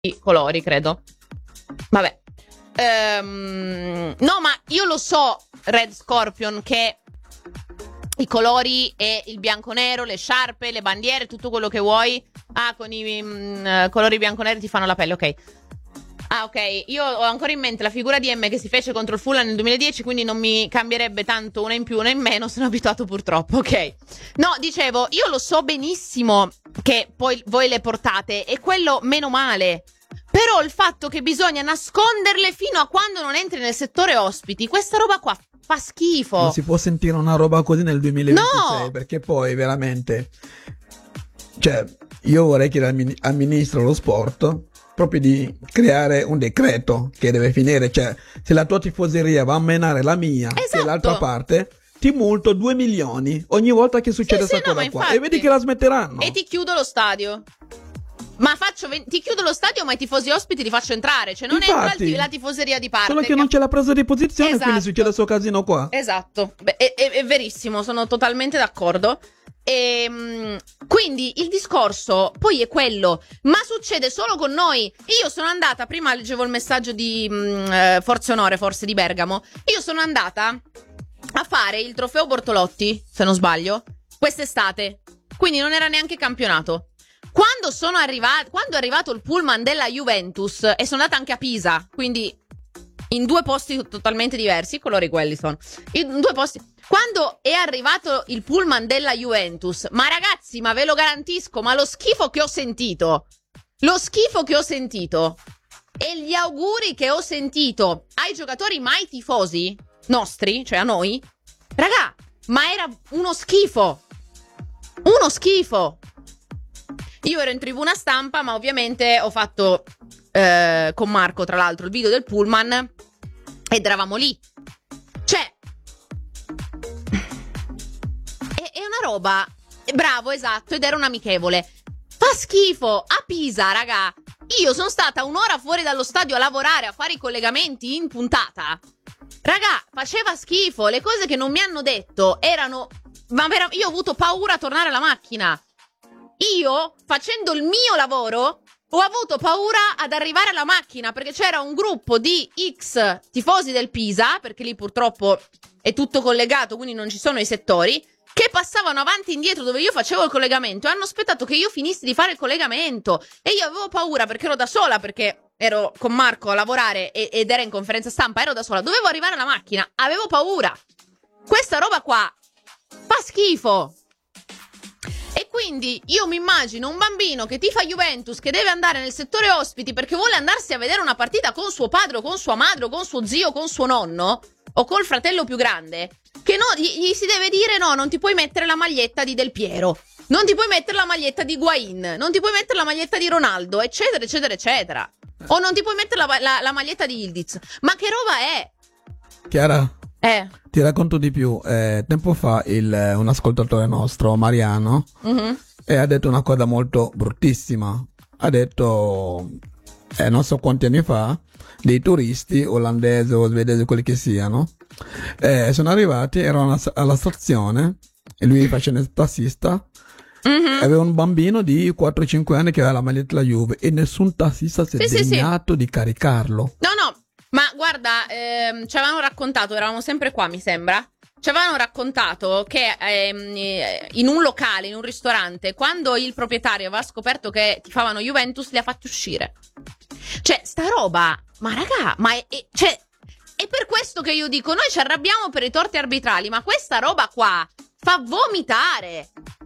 colori, credo. Vabbè. No, ma io lo so, Red Scorpion, che i colori e il bianco-nero, le sciarpe, le bandiere, tutto quello che vuoi. Ah, con i colori bianco-nero ti fanno la pelle, ok. Ah, ok, io ho ancora in mente la figura di M che si fece contro il Fulham nel 2010, quindi non mi cambierebbe tanto una in più, una in meno, sono abituato purtroppo, ok. No, dicevo, io lo so benissimo che poi voi le portate, e quello meno male. Però il fatto che bisogna nasconderle fino a quando non entri nel settore ospiti, questa roba qua fa schifo. Non si può sentire una roba così nel 2026, no! Perché poi veramente, cioè, io vorrei chiedere al ministro dello sport proprio di creare un decreto che deve finire, cioè se la tua tifoseria va a menare la mia, esatto, che è l'altra parte, ti multo 2 milioni ogni volta che succede questa cosa qua, e vedi che la smetteranno. E ti chiudo lo stadio. Ma ti chiudo lo stadio, ma i tifosi ospiti li faccio entrare. Cioè non entra la tifoseria di parte. Solo che non c'è la presa di posizione, esatto, quindi succede questo casino qua. Esatto, è verissimo, sono totalmente d'accordo. Quindi il discorso poi è quello, ma succede solo con noi. Io sono andata, prima leggevo il messaggio di Forza Onore, forse di Bergamo. Io sono andata a fare il trofeo Bortolotti, se non sbaglio, quest'estate. Quindi non era neanche campionato. Quando è arrivato il pullman della Juventus, e sono andata anche a Pisa, quindi in 2 posti totalmente diversi, i colori quelli sono, in 2 posti. Quando è arrivato il pullman della Juventus, ma ragazzi, ma ve lo garantisco, ma lo schifo che ho sentito, e gli auguri che ho sentito ai giocatori, ma ai tifosi nostri, cioè a noi, raga, ma era uno schifo. Io ero in tribuna stampa, ma ovviamente ho fatto con Marco, tra l'altro, il video del pullman ed eravamo lì. Cioè, è una roba, bravo, esatto, ed era un amichevole. Fa schifo, a Pisa, raga. Io sono stata 1 ora fuori dallo stadio a lavorare, a fare i collegamenti in puntata. Raga, faceva schifo, le cose che non mi hanno detto erano... io ho avuto paura a tornare alla macchina. Io, facendo il mio lavoro, ho avuto paura ad arrivare alla macchina, perché c'era un gruppo di X tifosi del Pisa, perché lì purtroppo è tutto collegato, quindi non ci sono i settori, che passavano avanti e indietro dove io facevo il collegamento e hanno aspettato che io finissi di fare il collegamento. E io avevo paura, perché ero da sola, perché ero con Marco a lavorare ed era in conferenza stampa, ero da sola, dovevo arrivare alla macchina, avevo paura. Questa roba qua fa schifo. E quindi io mi immagino un bambino che tifa Juventus, che deve andare nel settore ospiti perché vuole andarsi a vedere una partita con suo padre o con sua madre o con suo zio o con suo nonno o col fratello più grande, che no, gli si deve dire no, non ti puoi mettere la maglietta di Del Piero, non ti puoi mettere la maglietta di Higuain, non ti puoi mettere la maglietta di Ronaldo, eccetera eccetera eccetera, o non ti puoi mettere la maglietta di Yildiz. Ma che roba è? Chiara, ti racconto di più. Tempo fa un ascoltatore nostro, Mariano, ha detto una cosa molto bruttissima. Ha detto, non so quanti anni fa, dei turisti olandesi o svedesi, quelli che siano, sono arrivati, erano alla stazione e lui faceva il tassista. Aveva un bambino di 4-5 anni che aveva la maglietta della Juve e nessun tassista si è degnato di caricarlo. No, ma guarda, ci avevano raccontato, eravamo sempre qua, mi sembra. Ci avevano raccontato che in un locale, in un ristorante, quando il proprietario aveva scoperto che tifavano Juventus, li ha fatti uscire. Cioè, sta roba, ma raga, è per questo che io dico, noi ci arrabbiamo per i torti arbitrali, ma questa roba qua fa vomitare.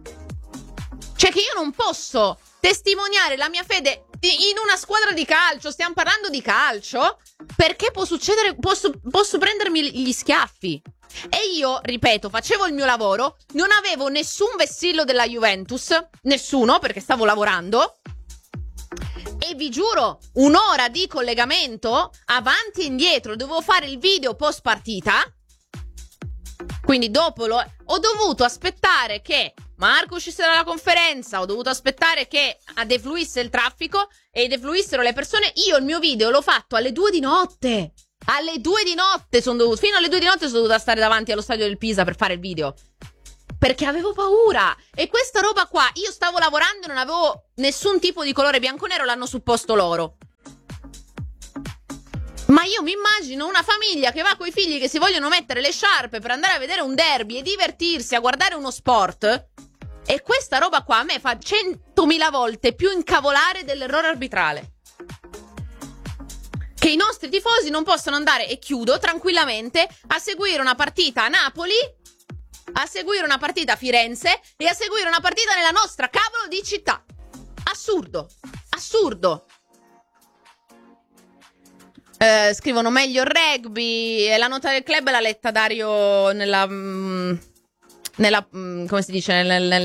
Cioè che io non posso testimoniare la mia fede in una squadra di calcio, stiamo parlando di calcio, perché può succedere, posso prendermi gli schiaffi. E io, ripeto, facevo il mio lavoro, non avevo nessun vessillo della Juventus, nessuno, perché stavo lavorando, e vi giuro, 1 ora di collegamento avanti e indietro, dovevo fare il video post partita, quindi dopo ho dovuto aspettare che Marco uscisse dalla conferenza, ho dovuto aspettare che defluisse il traffico e defluissero le persone. Io il mio video l'ho fatto alle 2 di notte. Alle 2 di notte fino alle 2 di notte sono dovuta stare davanti allo stadio del Pisa per fare il video. perché avevo paura. E questa roba qua, io stavo lavorando e non avevo nessun tipo di colore bianco-nero, l'hanno supposto loro. Ma io mi immagino una famiglia che va coi figli che si vogliono mettere le sciarpe per andare a vedere un derby e divertirsi, a guardare uno sport, e questa roba qua a me fa 100.000 volte più incavolare dell'errore arbitrale. Che i nostri tifosi non possono andare, e chiudo, tranquillamente a seguire una partita a Napoli, a seguire una partita a Firenze e a seguire una partita nella nostra cavolo di città. Assurdo, assurdo. Scrivono meglio il rugby, e la nota del club l'ha letta Dario nella come si dice,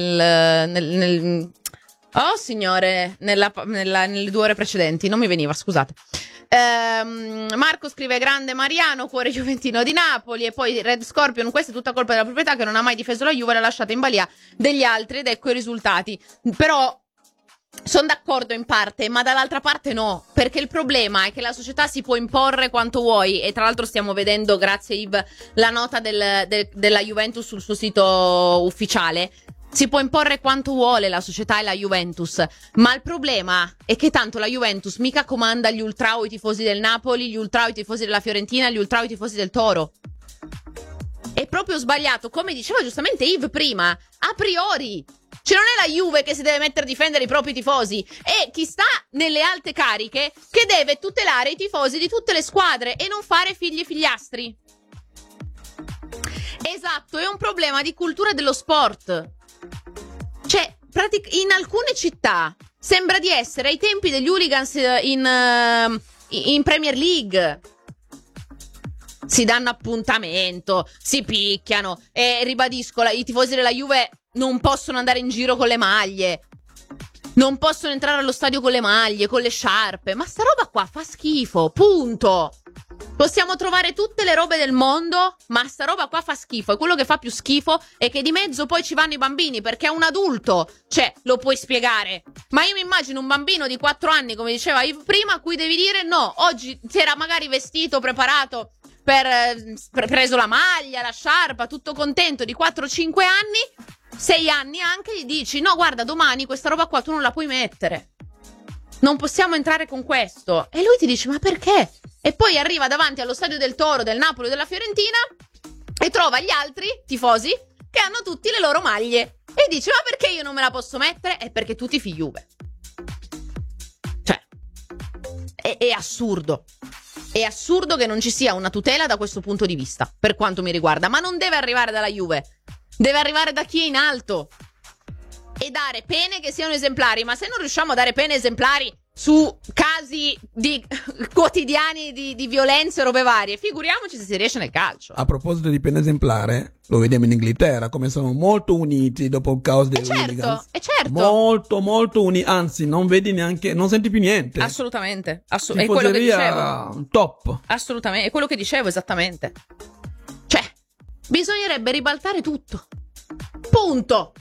oh signore, nelle 2 ore precedenti, non mi veniva, scusate. Marco scrive: grande Mariano, cuore juventino di Napoli. E poi Red Scorpion: questa è tutta colpa della proprietà che non ha mai difeso la Juve, l'ha lasciata in balia degli altri, ed ecco i risultati. Però sono d'accordo in parte, ma dall'altra parte no, perché il problema è che la società si può imporre quanto vuoi, e tra l'altro stiamo vedendo, grazie Yves, la nota della Juventus sul suo sito ufficiale. Si può imporre quanto vuole la società e la Juventus, ma il problema è che tanto la Juventus mica comanda gli ultra o i tifosi del Napoli, gli ultra o i tifosi della Fiorentina, gli ultra o i tifosi del Toro. È proprio sbagliato, come diceva giustamente Yves prima, a priori. Cioè non è la Juve che si deve mettere a difendere i propri tifosi, è chi sta nelle alte cariche che deve tutelare i tifosi di tutte le squadre e non fare figli e figliastri. Esatto, è un problema di cultura dello sport. Cioè, in alcune città sembra di essere ai tempi degli hooligans in Premier League. Si danno appuntamento, si picchiano, e ribadisco, i tifosi della Juve non possono andare in giro con le maglie, non possono entrare allo stadio con le maglie, con le sciarpe, ma sta roba qua fa schifo, punto. Possiamo trovare tutte le robe del mondo, ma sta roba qua fa schifo, e quello che fa più schifo è che di mezzo poi ci vanno i bambini, perché a un adulto, cioè, lo puoi spiegare, ma io mi immagino un bambino di 4 anni, come diceva Yves prima, a cui devi dire no, oggi si era magari vestito, preparato, preso la maglia, la sciarpa, tutto contento, di 4-5 anni, 6 anni anche, gli dici no, guarda, domani questa roba qua tu non la puoi mettere, non possiamo entrare con questo, e lui ti dice ma perché? E poi arriva davanti allo stadio del Toro, del Napoli o della Fiorentina e trova gli altri tifosi che hanno tutti le loro maglie e dice ma perché io non me la posso mettere? È perché tu tifi Juve. Cioè è assurdo. È assurdo che non ci sia una tutela da questo punto di vista, per quanto mi riguarda, ma non deve arrivare dalla Juve, deve arrivare da chi è in alto e dare pene che siano esemplari. Ma se non riusciamo a dare pene esemplari su casi quotidiani di violenze e robe varie, figuriamoci se si riesce nel calcio. A proposito di pena esemplare, lo vediamo in Inghilterra come sono molto uniti dopo il caos dei hooligans. Certo. Molto uniti, anzi non vedi neanche, non senti più niente. Assolutamente, è quello che dicevo. Top. Assolutamente, è quello che dicevo esattamente. Cioè, bisognerebbe ribaltare tutto. Punto.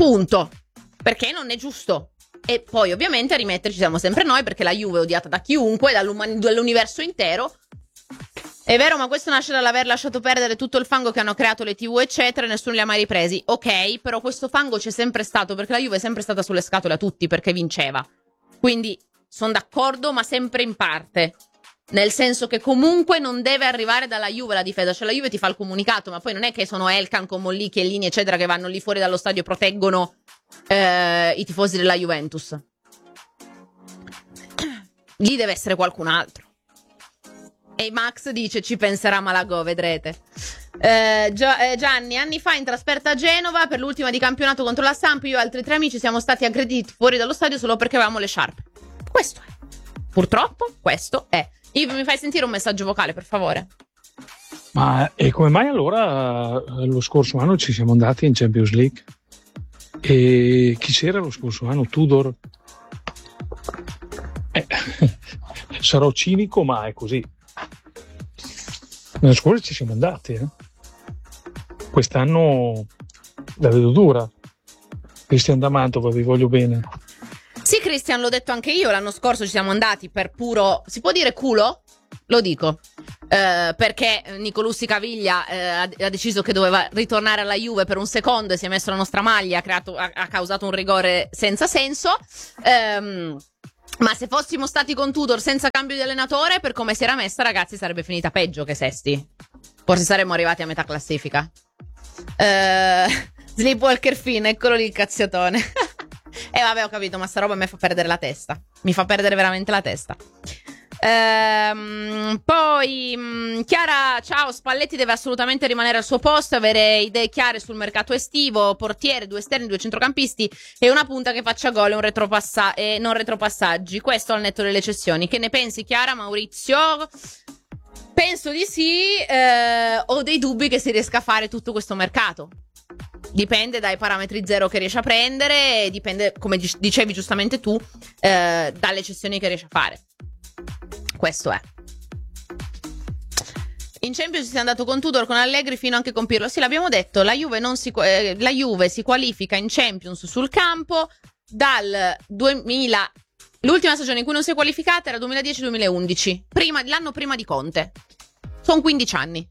Perché non è giusto. E poi ovviamente a rimetterci siamo sempre noi, perché la Juve è odiata da chiunque, dall'universo intero. È vero, ma questo nasce dall'aver lasciato perdere tutto il fango che hanno creato le TV eccetera, e nessuno li ha mai ripresi. Ok, però questo fango c'è sempre stato, perché la Juve è sempre stata sulle scatole a tutti, perché vinceva. Quindi sono d'accordo, ma sempre in parte, nel senso che comunque non deve arrivare dalla Juve la difesa. Cioè la Juve ti fa il comunicato, ma poi non è che sono Elkan con Molli, Chiellini eccetera che vanno lì fuori dallo stadio e proteggono i tifosi della Juventus. Lì deve essere qualcun altro. E Max dice ci penserà Malagò, vedrete. Gianni, anni fa in trasferta a Genova per l'ultima di campionato contro la Samp, io e altri 3 amici siamo stati aggrediti fuori dallo stadio solo perché avevamo le sciarpe. Questo è, purtroppo questo è. Yves, mi fai sentire un messaggio vocale, per favore? Ma e come mai allora lo scorso anno ci siamo andati in Champions League? E chi c'era lo scorso anno? Tudor? Sarò cinico, ma è così. L'anno scorso ci siamo andati, Quest'anno la vedo dura. Cristian D'Amato, vi voglio bene. Sì, Cristian, l'ho detto anche io, l'anno scorso ci siamo andati per puro, si può dire culo? Lo dico. perché Nicolussi Caviglia ha deciso che doveva ritornare alla Juve per un secondo e si è messo la nostra maglia, ha causato un rigore senza senso. Ma se fossimo stati con Tudor senza cambio di allenatore, per come si era messa, ragazzi, sarebbe finita peggio che sesti. Forse saremmo arrivati a metà classifica. Sleepwalker Finn, eccolo lì il cazziatone. Vabbè, ho capito, ma sta roba mi fa perdere la testa. Mi fa perdere veramente la testa. Poi Chiara, ciao, Spalletti deve assolutamente rimanere al suo posto, avere idee chiare sul mercato estivo, portiere, 2 esterni, 2 centrocampisti e una punta che faccia gol e non retropassaggi. Questo al netto delle cessioni. Che ne pensi, Chiara? Maurizio? Penso di sì. Ho dei dubbi che si riesca a fare tutto questo mercato. Dipende dai parametri zero che riesce a prendere, dipende, come dicevi giustamente tu, dalle cessioni che riesce a fare. Questo è. In Champions si è andato con Tudor, con Allegri, fino anche con Pirlo. Sì, l'abbiamo detto, la Juve si qualifica in Champions sul campo dal 2000. L'ultima stagione in cui non si è qualificata era 2010-2011, l'anno prima di Conte. Sono 15 anni.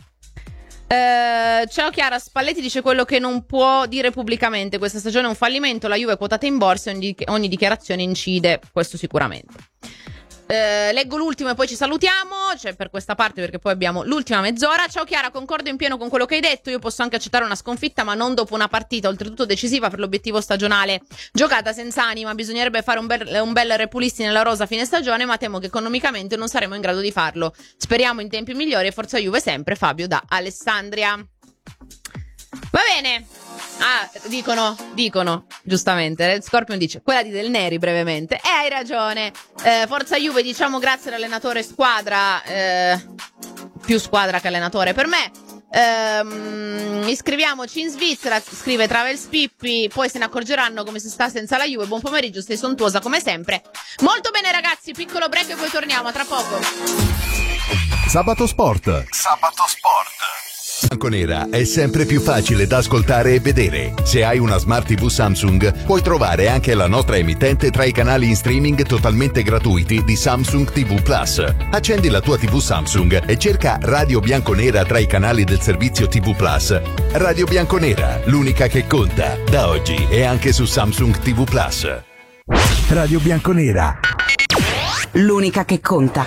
Ciao Chiara, Spalletti dice quello che non può dire pubblicamente. Questa stagione è un fallimento, la Juve è quotata in borsa e ogni dichiarazione incide, questo sicuramente. Leggo l'ultimo e poi ci salutiamo, cioè per questa parte, perché poi abbiamo l'ultima mezz'ora. Ciao Chiara, concordo in pieno con quello che hai detto. Io posso anche accettare una sconfitta, ma non dopo una partita oltretutto decisiva per l'obiettivo stagionale, giocata senza anima. Bisognerebbe fare un bel repulisti nella rosa a fine stagione, ma temo che economicamente non saremo in grado di farlo. Speriamo in tempi migliori e forza Juve sempre. Fabio da Alessandria. Va bene. Dicono, giustamente, Red Scorpion dice, quella di Del Neri brevemente. Hai ragione. Forza Juve, diciamo grazie all'allenatore squadra, più squadra che allenatore per me. Iscriviamoci in Svizzera, scrive Travels Pippi, poi se ne accorgeranno come si sta senza la Juve. Buon pomeriggio, sei sontuosa come sempre. Molto bene ragazzi, piccolo break e poi torniamo, a tra poco. Sabato Sport. Bianconera è sempre più facile da ascoltare e vedere. Se hai una Smart TV Samsung, puoi trovare anche la nostra emittente tra i canali in streaming totalmente gratuiti di Samsung TV Plus. Accendi la tua TV Samsung e cerca Radio Bianconera tra i canali del servizio TV Plus. Radio Bianconera, l'unica che conta, da oggi e anche su Samsung TV Plus. Radio Bianconera, l'unica che conta.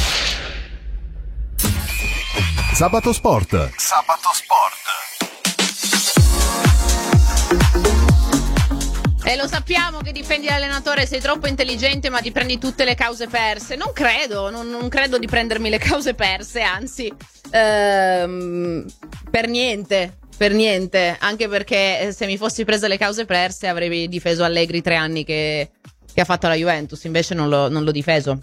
Sabato Sport. E lo sappiamo che difendi l'allenatore, sei troppo intelligente ma ti prendi tutte le cause perse. Non credo di prendermi le cause perse, anzi, per niente, anche perché se mi fossi presa le cause perse avrei difeso Allegri 3 anni che ha fatto la Juventus, invece non l'ho difeso.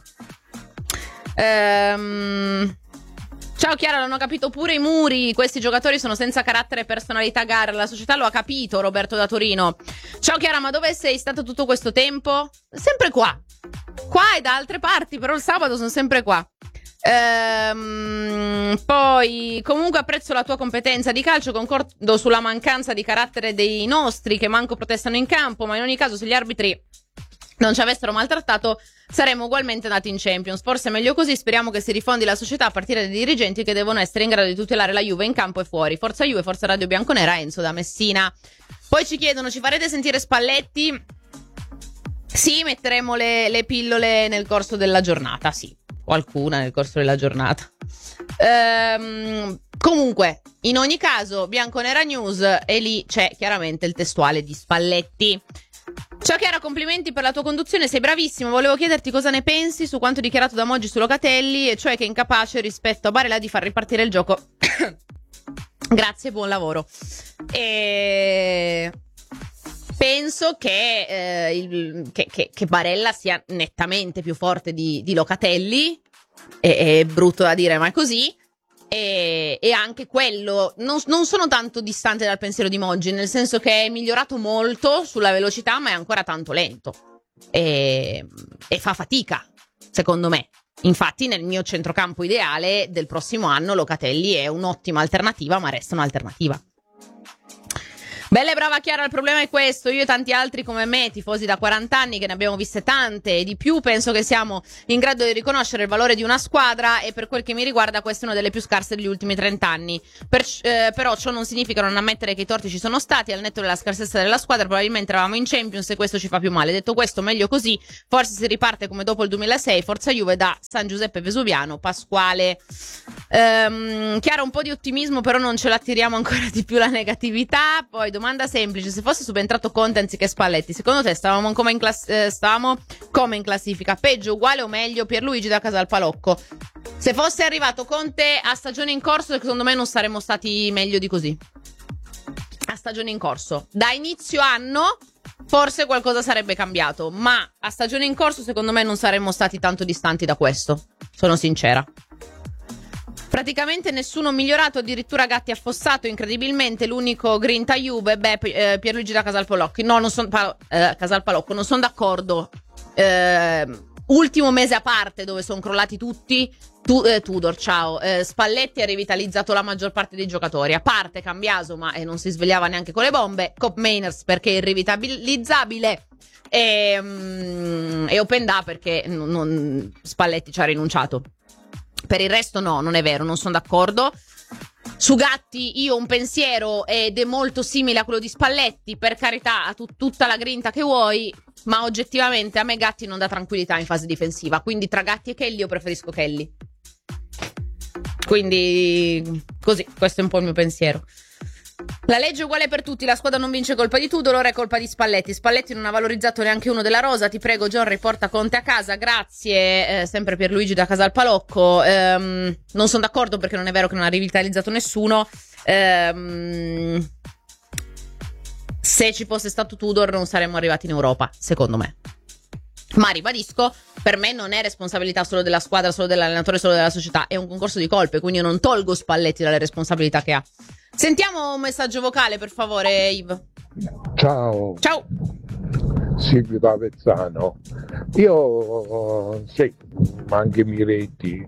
Ciao Chiara, l'hanno capito pure i muri, questi giocatori sono senza carattere e personalità gara, la società lo ha capito. Roberto da Torino. Ciao Chiara, ma dove sei stato tutto questo tempo? Sempre qua e da altre parti, però il sabato sono sempre qua. Poi comunque apprezzo la tua competenza di calcio, concordo sulla mancanza di carattere dei nostri che manco protestano in campo, ma in ogni caso se gli arbitri non ci avessero maltrattato saremmo ugualmente andati in Champions. Forse è meglio così, speriamo che si rifondi la società a partire dai dirigenti che devono essere in grado di tutelare la Juve in campo e fuori. Forza Juve, forza Radio Bianconera. Enzo da Messina. Poi ci chiedono, ci farete sentire Spalletti? Sì, metteremo le pillole nel corso della giornata, sì, qualcuna nel corso della giornata. Comunque, in ogni caso, Bianconera News, e lì c'è chiaramente il testuale di Spalletti. Ciao Chiara, complimenti per la tua conduzione, sei bravissimo. Volevo chiederti cosa ne pensi su quanto dichiarato da Moggi su Locatelli, e cioè che è incapace rispetto a Barella di far ripartire il gioco. Grazie, buon lavoro. E penso che Barella sia nettamente più forte di Locatelli. È brutto da dire, ma è così. E anche quello non sono tanto distante dal pensiero di Moggi, nel senso che è migliorato molto sulla velocità, ma è ancora tanto lento e fa fatica, secondo me. Infatti nel mio centrocampo ideale del prossimo anno Locatelli è un'ottima alternativa, ma resta un'alternativa. Bella e brava Chiara, il problema è questo: io e tanti altri come me, tifosi da 40 anni, che ne abbiamo viste tante e di più, penso che siamo in grado di riconoscere il valore di una squadra, e per quel che mi riguarda questa è una delle più scarse degli ultimi 30 anni. Però ciò non significa non ammettere che i torti ci sono stati. Al netto della scarsezza della squadra, probabilmente eravamo in Champions e questo ci fa più male. Detto questo, meglio così, forse si riparte come dopo il 2006, forza Juve da San Giuseppe Vesuviano. Pasquale. Chiara, un po' di ottimismo, però non ce l'attiriamo ancora di più la negatività. Poi domanda semplice: se fosse subentrato Conte anziché Spalletti, secondo te stavamo come in classifica? Peggio, uguale o meglio Pierluigi da Casalpalocco? Se fosse arrivato Conte a stagione in corso, secondo me non saremmo stati meglio di così. A stagione in corso, da inizio anno forse qualcosa sarebbe cambiato, ma a stagione in corso secondo me non saremmo stati tanto distanti da questo, sono sincera. Praticamente nessuno migliorato, addirittura Gatti affossato incredibilmente. L'unico grinta Juve, Pierluigi da Casalpalocco. No, non sono Casalpalocco, non sono d'accordo. Ultimo mese a parte dove sono crollati tutti. Tudor, ciao. Spalletti ha rivitalizzato la maggior parte dei giocatori, a parte Cambiaso, ma non si svegliava neanche con le bombe. Cop Mainers perché è irrivitalizzabile. E Openda perché Spalletti ci ha rinunciato. Per il resto no, non è vero, non sono d'accordo. Su Gatti io ho un pensiero ed è molto simile a quello di Spalletti. Per carità, ha tutta la grinta che vuoi, ma oggettivamente a me Gatti non dà tranquillità in fase difensiva. Quindi tra Gatti e Kelly io preferisco Kelly. Quindi così, questo è un po' il mio pensiero. La legge è uguale per tutti, la squadra non vince colpa di Tudor, ora è colpa di Spalletti. Spalletti non ha valorizzato neanche uno della rosa. Ti prego John, riporta Conte a casa, grazie. Sempre Pierluigi da Casalpalocco. Non sono d'accordo perché non è vero che non ha rivitalizzato nessuno. Se ci fosse stato Tudor non saremmo arrivati in Europa, secondo me. Ma ribadisco, per me non è responsabilità solo della squadra, solo dell'allenatore, solo della società, è un concorso di colpe, quindi io non tolgo Spalletti dalle responsabilità che ha. Sentiamo un messaggio vocale, per favore, Yves. Ciao. Ciao. Silvio da Avezzano. Io, sì, ma anche Miretti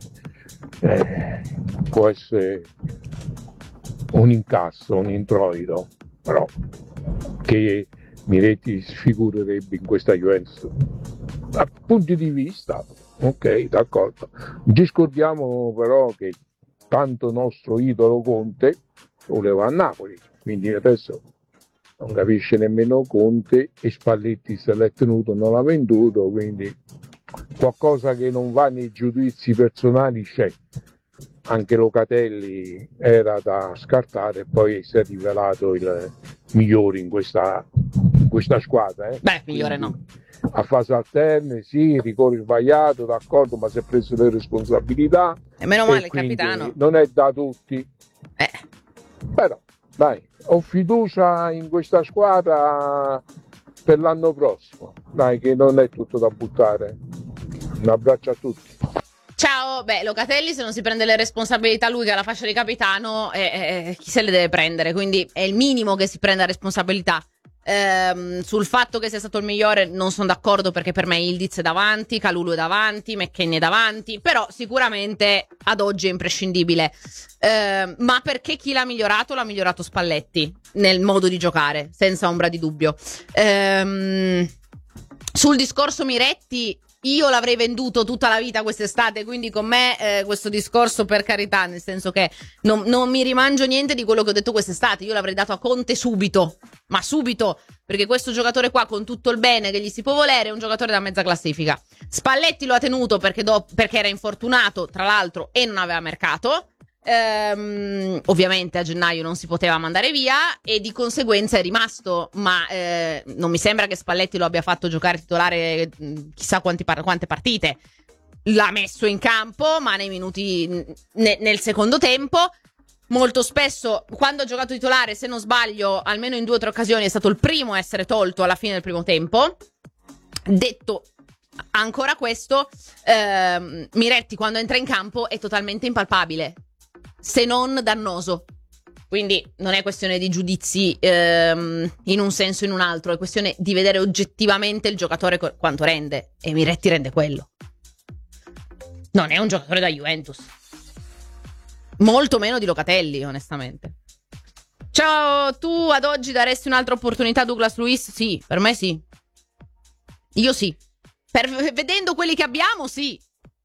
può essere un incasso, un introito, però che Miretti si figurerebbe in questa Juventus. Da punti di vista, ok, d'accordo. Discordiamo però che tanto nostro idolo Conte voleva a Napoli, quindi adesso non capisce nemmeno Conte e Spalletti se l'è tenuto, non l'ha venduto, quindi qualcosa che non va nei giudizi personali c'è. Anche Locatelli era da scartare e poi si è rivelato il migliore in questa squadra. Beh, migliore no. A fase alterne, sì, rigore sbagliato, d'accordo, ma si è preso le responsabilità. E meno male il capitano. Non è da tutti. Però, dai, ho fiducia in questa squadra per l'anno prossimo. Dai, che non è tutto da buttare. Un abbraccio a tutti. Ciao, Locatelli se non si prende le responsabilità lui che ha la fascia di capitano, chi se le deve prendere? Quindi è il minimo che si prenda responsabilità. Sul fatto che sia stato il migliore non sono d'accordo perché per me Ildiz è davanti, Kalulu è davanti, McKennie è davanti, però sicuramente ad oggi è imprescindibile. Ma perché chi l'ha migliorato Spalletti nel modo di giocare, senza ombra di dubbio. Sul discorso Miretti io l'avrei venduto tutta la vita quest'estate, quindi con me questo discorso, per carità, nel senso che non mi rimangio niente di quello che ho detto quest'estate. Io l'avrei dato a Conte subito, ma subito, perché questo giocatore qua, con tutto il bene che gli si può volere, è un giocatore da mezza classifica. Spalletti lo ha tenuto perché era infortunato, tra l'altro, e non aveva mercato. Ovviamente a gennaio non si poteva mandare via e di conseguenza è rimasto, ma non mi sembra che Spalletti lo abbia fatto giocare titolare chissà quante partite. L'ha messo in campo, ma nei minuti nel secondo tempo. Molto spesso quando ha giocato titolare, se non sbaglio, almeno in 2 o 3 occasioni è stato il primo a essere tolto alla fine del primo tempo. Detto ancora questo, Miretti quando entra in campo è totalmente impalpabile, se non dannoso. Quindi non è questione di giudizi in un senso o in un altro, è questione di vedere oggettivamente il giocatore quanto rende, e Miretti rende quello. Non è un giocatore da Juventus, molto meno di Locatelli, onestamente. Ciao, tu ad oggi daresti un'altra opportunità a Douglas Luiz? Sì, per me sì. Io sì. Vedendo quelli che abbiamo, sì.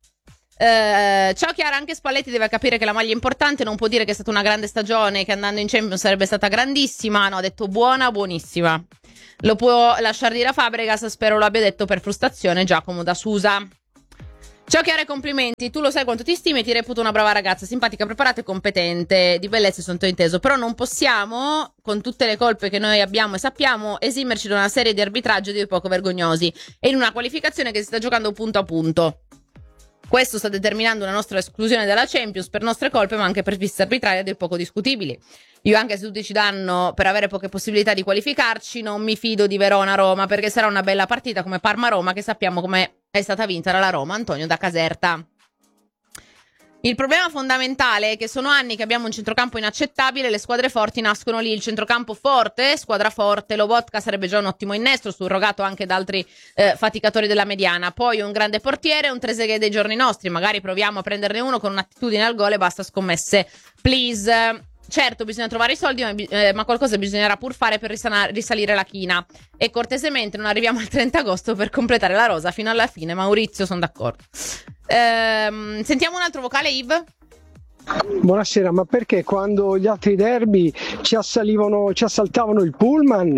Ciao Chiara, anche Spalletti deve capire che la maglia è importante, non può dire che è stata una grande stagione, che andando in Champions sarebbe stata grandissima. No, ha detto buonissima. Lo può lasciare dire a Fabregas, spero lo abbia detto per frustrazione Giacomo da Susa. Ciao Chiara, complimenti, tu lo sai quanto ti stimi e ti reputo una brava ragazza, simpatica, preparata e competente, di bellezza sono inteso, però non possiamo, con tutte le colpe che noi abbiamo e sappiamo, esimerci da una serie di arbitraggi di poco vergognosi e in una qualificazione che si sta giocando punto a punto. Questo sta determinando una nostra esclusione dalla Champions per nostre colpe, ma anche per visti arbitrali del poco discutibili. Io, anche se tutti ci danno per avere poche possibilità di qualificarci, non mi fido di Verona-Roma, perché sarà una bella partita come Parma-Roma, che sappiamo come è stata vinta dalla Roma. Antonio da Caserta. Il problema fondamentale è che sono anni che abbiamo un centrocampo inaccettabile, le squadre forti nascono lì, il centrocampo forte, squadra forte, Lobotka sarebbe già un ottimo innesto, surrogato anche da altri faticatori della mediana, poi un grande portiere, un Trezeguet dei giorni nostri, magari proviamo a prenderne uno con un'attitudine al gol e basta scommesse, please. Certo, bisogna trovare i soldi, ma qualcosa bisognerà pur fare per risalire la china. E cortesemente non arriviamo al 30 agosto per completare la rosa fino alla fine. Maurizio, sono d'accordo. Sentiamo un altro vocale, Yves. Buonasera, ma perché quando gli altri derby ci assaltavano il pullman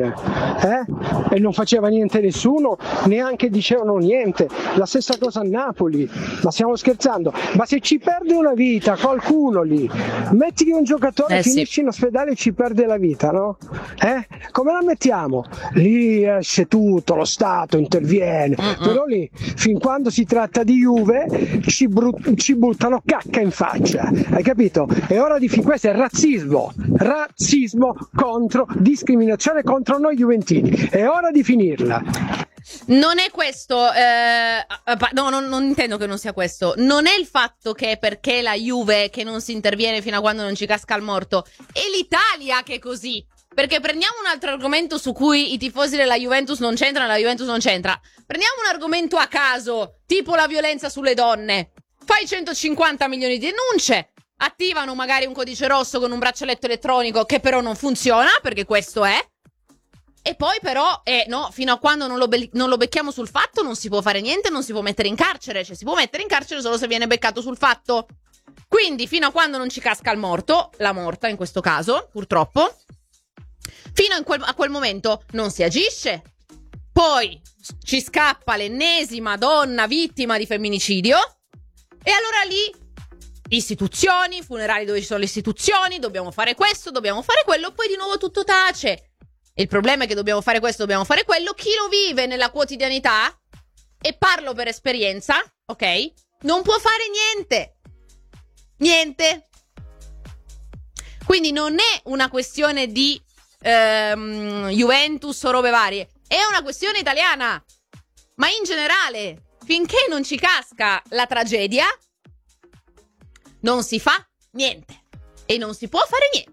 e non faceva niente nessuno, neanche dicevano niente? La stessa cosa a Napoli, ma stiamo scherzando? Ma se ci perde una vita qualcuno lì, metti che un giocatore finisce in ospedale e ci perde la vita, no? Come la mettiamo? Lì esce tutto, lo Stato interviene, però lì fin quando si tratta di Juve ci buttano cacca in faccia. Hai capito? È ora di questo è razzismo contro discriminazione contro noi juventini. È ora di finirla. Non è questo, no, non intendo che non sia questo. Non è il fatto che perché la Juve che non si interviene fino a quando non ci casca il morto, è l'Italia che è così. Perché prendiamo un altro argomento su cui i tifosi della Juventus non c'entrano, la Juventus non c'entra. Prendiamo un argomento a caso, tipo la violenza sulle donne. Fai 150 milioni di denunce. Attivano magari un codice rosso con un braccialetto elettronico che però non funziona, perché questo è. E poi però, no, fino a quando non lo becchiamo sul fatto non si può fare niente, non si può mettere in carcere. Cioè si può mettere in carcere solo se viene beccato sul fatto. Quindi fino a quando non ci casca il morto, la morta in questo caso, purtroppo, fino a quel momento non si agisce. Poi ci scappa l'ennesima donna vittima di femminicidio. E allora lì istituzioni, funerali dove ci sono le istituzioni, dobbiamo fare questo, dobbiamo fare quello, poi di nuovo tutto tace. Il problema è che dobbiamo fare questo, dobbiamo fare quello. Chi lo vive nella quotidianità, e parlo per esperienza, ok? Non può fare niente. Niente. Quindi non è una questione di Juventus o robe varie. È una questione italiana. Ma in generale, finché non ci casca la tragedia, non si fa niente. E non si può fare niente.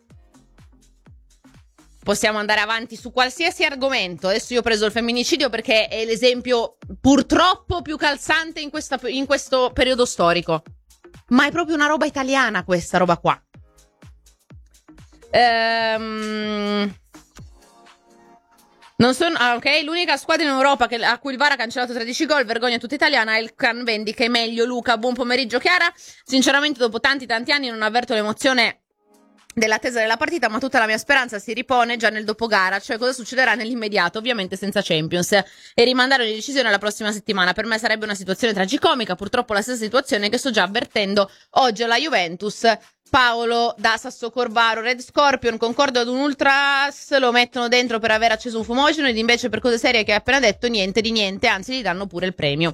Possiamo andare avanti su qualsiasi argomento. Adesso io ho preso il femminicidio perché è l'esempio purtroppo più calzante in questo periodo storico. Ma è proprio una roba italiana questa roba qua. Non sono, ok, l'unica squadra in Europa a cui il VAR ha cancellato 13 gol, vergogna tutta italiana, è il Can Vendica. È meglio Luca, buon pomeriggio Chiara. Sinceramente dopo tanti anni non avverto l'emozione dell'attesa della partita, ma tutta la mia speranza si ripone già nel dopogara, cioè cosa succederà nell'immediato, ovviamente senza Champions, e rimandare le decisioni alla prossima settimana. Per me sarebbe una situazione tragicomica, purtroppo la stessa situazione che sto già avvertendo oggi alla Juventus. Paolo da Sassocorvaro. Red Scorpion, concordo ad un ultras, lo mettono dentro per aver acceso un fumogeno, ed invece per cose serie che hai appena detto niente di niente, anzi gli danno pure il premio.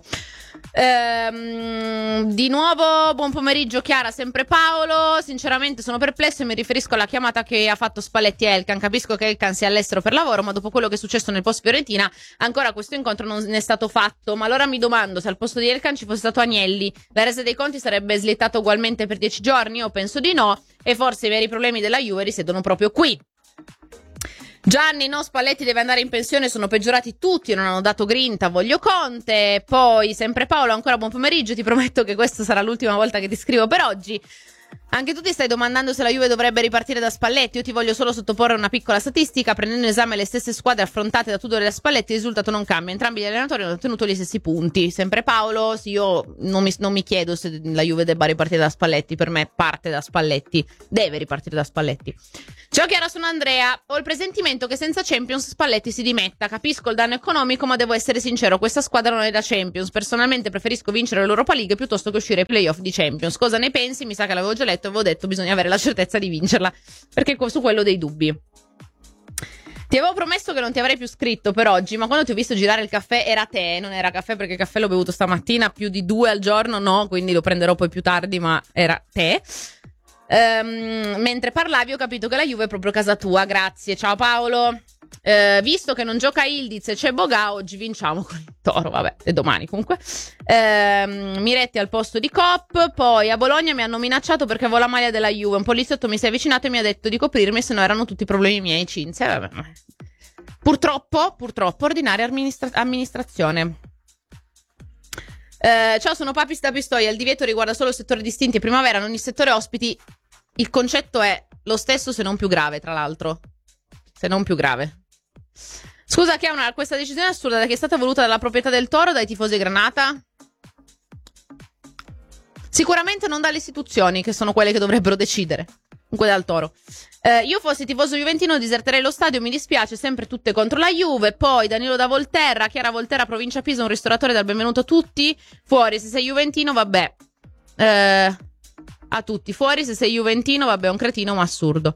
Di nuovo buon pomeriggio Chiara, sempre Paolo. Sinceramente sono perplesso e mi riferisco alla chiamata che ha fatto Spalletti a Elkan. Capisco che Elkan sia all'estero per lavoro, ma dopo quello che è successo nel post Fiorentina ancora questo incontro non è stato fatto. Ma allora mi domando, se al posto di Elkan ci fosse stato Agnelli, la resa dei conti sarebbe slittata ugualmente per 10 giorni? Io penso di no, e forse i veri problemi della Juve risiedono proprio qui. Gianni, no, Spalletti deve andare in pensione, sono peggiorati tutti, non hanno dato grinta, voglio Conte. Poi sempre Paolo, ancora buon pomeriggio, ti prometto che questa sarà l'ultima volta che ti scrivo per oggi. Anche tu ti stai domandando se la Juve dovrebbe ripartire da Spalletti. Io ti voglio solo sottoporre una piccola statistica. Prendendo in esame le stesse squadre affrontate da Tudor e da Spalletti, il risultato non cambia. Entrambi gli allenatori hanno ottenuto gli stessi punti. Sempre Paolo, sì, io non mi chiedo se la Juve debba ripartire da Spalletti. Per me parte da Spalletti, deve ripartire da Spalletti. Ciao Chiara, sono Andrea. Ho il presentimento che senza Champions Spalletti si dimetta. Capisco il danno economico, ma devo essere sincero, questa squadra non è da Champions. Personalmente preferisco vincere l'Europa League piuttosto che uscire ai playoff di Champions. Cosa ne pensi? Mi sa che l'avevo già letto e avevo detto bisogna avere la certezza di vincerla, perché su quello ho dei dubbi. Ti avevo promesso che non ti avrei più scritto per oggi, ma quando ti ho visto girare il caffè era tè, non era caffè, perché il caffè l'ho bevuto stamattina, più di 2 al giorno no, quindi lo prenderò poi più tardi, ma era tè. Mentre parlavi ho capito che la Juve è proprio casa tua. Grazie, ciao Paolo. Visto che non gioca Ildiz e c'è Boga, oggi vinciamo con il Toro. Vabbè, e domani comunque. Miretti al posto di Cop. Poi a Bologna mi hanno minacciato perché avevo la maglia della Juve. Un poliziotto mi si è avvicinato e mi ha detto di coprirmi, se no erano tutti problemi miei. Cinzia, vabbè. Purtroppo ordinaria amministrazione. Ciao, sono Papis da Pistoia. Il divieto riguarda solo il settore distinti e primavera, non il settore ospiti. Il concetto è lo stesso, se non più grave, tra l'altro. Se non più grave. Scusa, che questa decisione assurda che è stata voluta dalla proprietà del Toro, dai tifosi Granata? Sicuramente non dalle istituzioni, che sono quelle che dovrebbero decidere. Comunque dal Toro. Io fossi tifoso juventino diserterei lo stadio, mi dispiace, sempre tutte contro la Juve. Poi Danilo da Volterra, Chiara Volterra, provincia Pisa, un ristoratore dal benvenuto a tutti. Fuori se sei juventino, vabbè. A tutti. Fuori se sei juventino, vabbè, un cretino ma assurdo.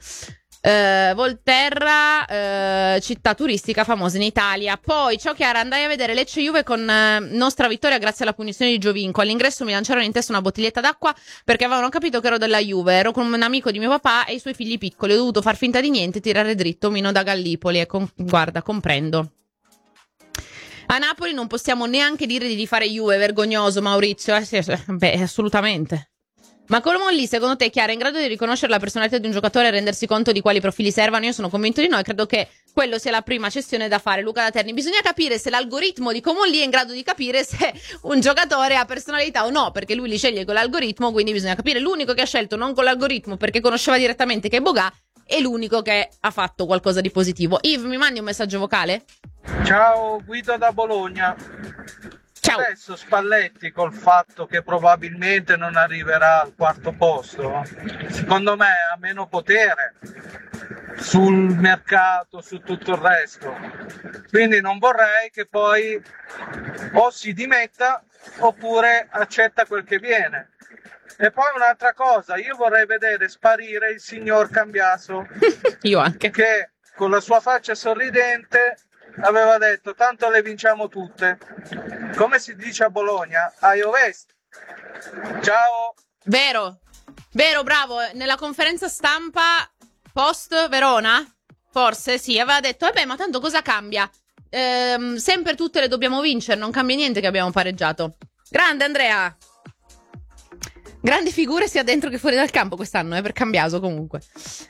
Volterra, città turistica famosa in Italia. Poi, ciao Chiara, andai a vedere Lecce Juve con nostra vittoria grazie alla punizione di Giovinco. All'ingresso mi lanciarono in testa una bottiglietta d'acqua perché avevano capito che ero della Juve. Ero con un amico di mio papà e i suoi figli piccoli. Ho dovuto far finta di niente e tirare dritto Mino da Gallipoli. E guarda, comprendo. A Napoli non possiamo neanche dire di rifare Juve, vergognoso Maurizio. Beh, assolutamente. Ma come lì, secondo te, Chiara, è in grado di riconoscere la personalità di un giocatore e rendersi conto di quali profili servano? Io sono convinto di no e credo che quello sia la prima cessione da fare. Luca da Terni, bisogna capire se l'algoritmo di Comolli è in grado di capire se un giocatore ha personalità o no, perché lui li sceglie con l'algoritmo, quindi bisogna capire. L'unico che ha scelto non con l'algoritmo perché conosceva direttamente che è Boga è l'unico che ha fatto qualcosa di positivo. Yves, mi mandi un messaggio vocale? Ciao, Guido da Bologna. Ciao. Adesso Spalletti, col fatto che probabilmente non arriverà al quarto posto, secondo me ha meno potere sul mercato, su tutto il resto. Quindi non vorrei che poi o si dimetta oppure accetta quel che viene. E poi un'altra cosa, io vorrei vedere sparire il signor Cambiaso. Io anche. Che con la sua faccia sorridente aveva detto tanto le vinciamo tutte, come si dice a Bologna, a Ovest. Ciao. Vero, bravo. Nella conferenza stampa post Verona, forse sì, aveva detto ma tanto cosa cambia? Sempre tutte le dobbiamo vincere, non cambia niente che abbiamo pareggiato. Grande Andrea. Grandi figure sia dentro che fuori dal campo quest'anno, per Cambiaso comunque.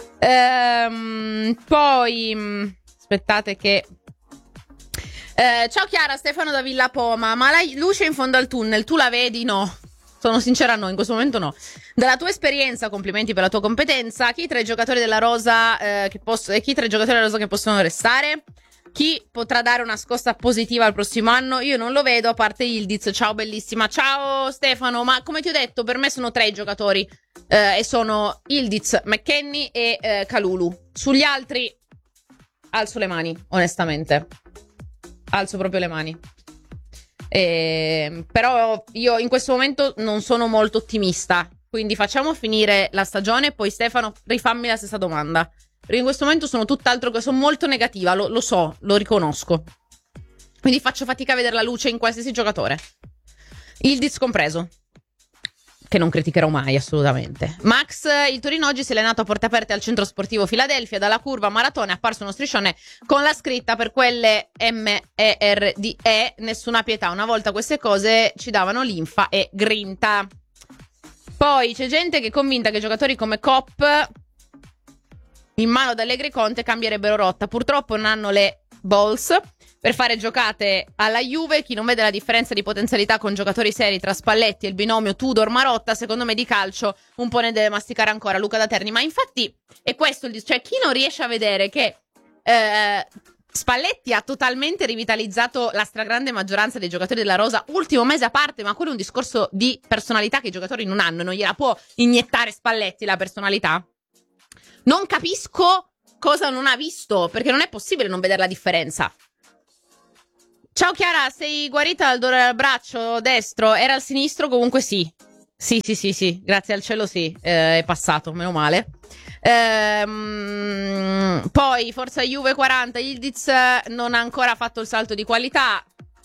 Poi aspettate che ciao Chiara, Stefano da Villa Poma. Ma la luce in fondo al tunnel, tu la vedi? No. Sono sincera, no, in questo momento no. Dalla tua esperienza, complimenti per la tua competenza. Chi tra i giocatori della rosa che possono restare? Chi potrà dare una scossa positiva al prossimo anno? Io non lo vedo, a parte Ildiz. Ciao bellissima. Ciao Stefano, ma come ti ho detto, per me sono 3 i giocatori e sono Ildiz, McKennie e Kalulu. Sugli altri alzo le mani, onestamente. Alzo proprio le mani. Però io in questo momento non sono molto ottimista. Quindi facciamo finire la stagione e poi Stefano rifammi la stessa domanda. Perché in questo momento sono tutt'altro che sono molto negativa, lo so, lo riconosco. Quindi faccio fatica a vedere la luce in qualsiasi giocatore. Ildiz compreso. Che non criticherò mai, assolutamente. Max, il Torino oggi si è allenato a porte aperte al centro sportivo Filadelfia. Dalla curva Maratona è apparso uno striscione con la scritta: per quelle MERDE, nessuna pietà. Una volta queste cose ci davano linfa e grinta. Poi c'è gente che è convinta che giocatori come Cop in mano ad Allegri e Conte cambierebbero rotta. Purtroppo non hanno le balls per fare giocate alla Juve. Chi non vede la differenza di potenzialità con giocatori seri tra Spalletti e il binomio Tudor-Marotta, secondo me di calcio un po' ne deve masticare ancora Luca da Terni. Ma infatti è questo cioè chi non riesce a vedere che Spalletti ha totalmente rivitalizzato la stragrande maggioranza dei giocatori della rosa, ultimo mese a parte, ma quello è un discorso di personalità che i giocatori non hanno, non gliela può iniettare Spalletti la personalità. Non capisco cosa non ha visto, perché non è possibile non vedere la differenza. Ciao Chiara, sei guarita dal dolore al braccio destro? Era al sinistro? Comunque sì. Sì, grazie al cielo sì, è passato, meno male. Poi Forza Juve 40, Yildiz non ha ancora fatto il salto di qualità.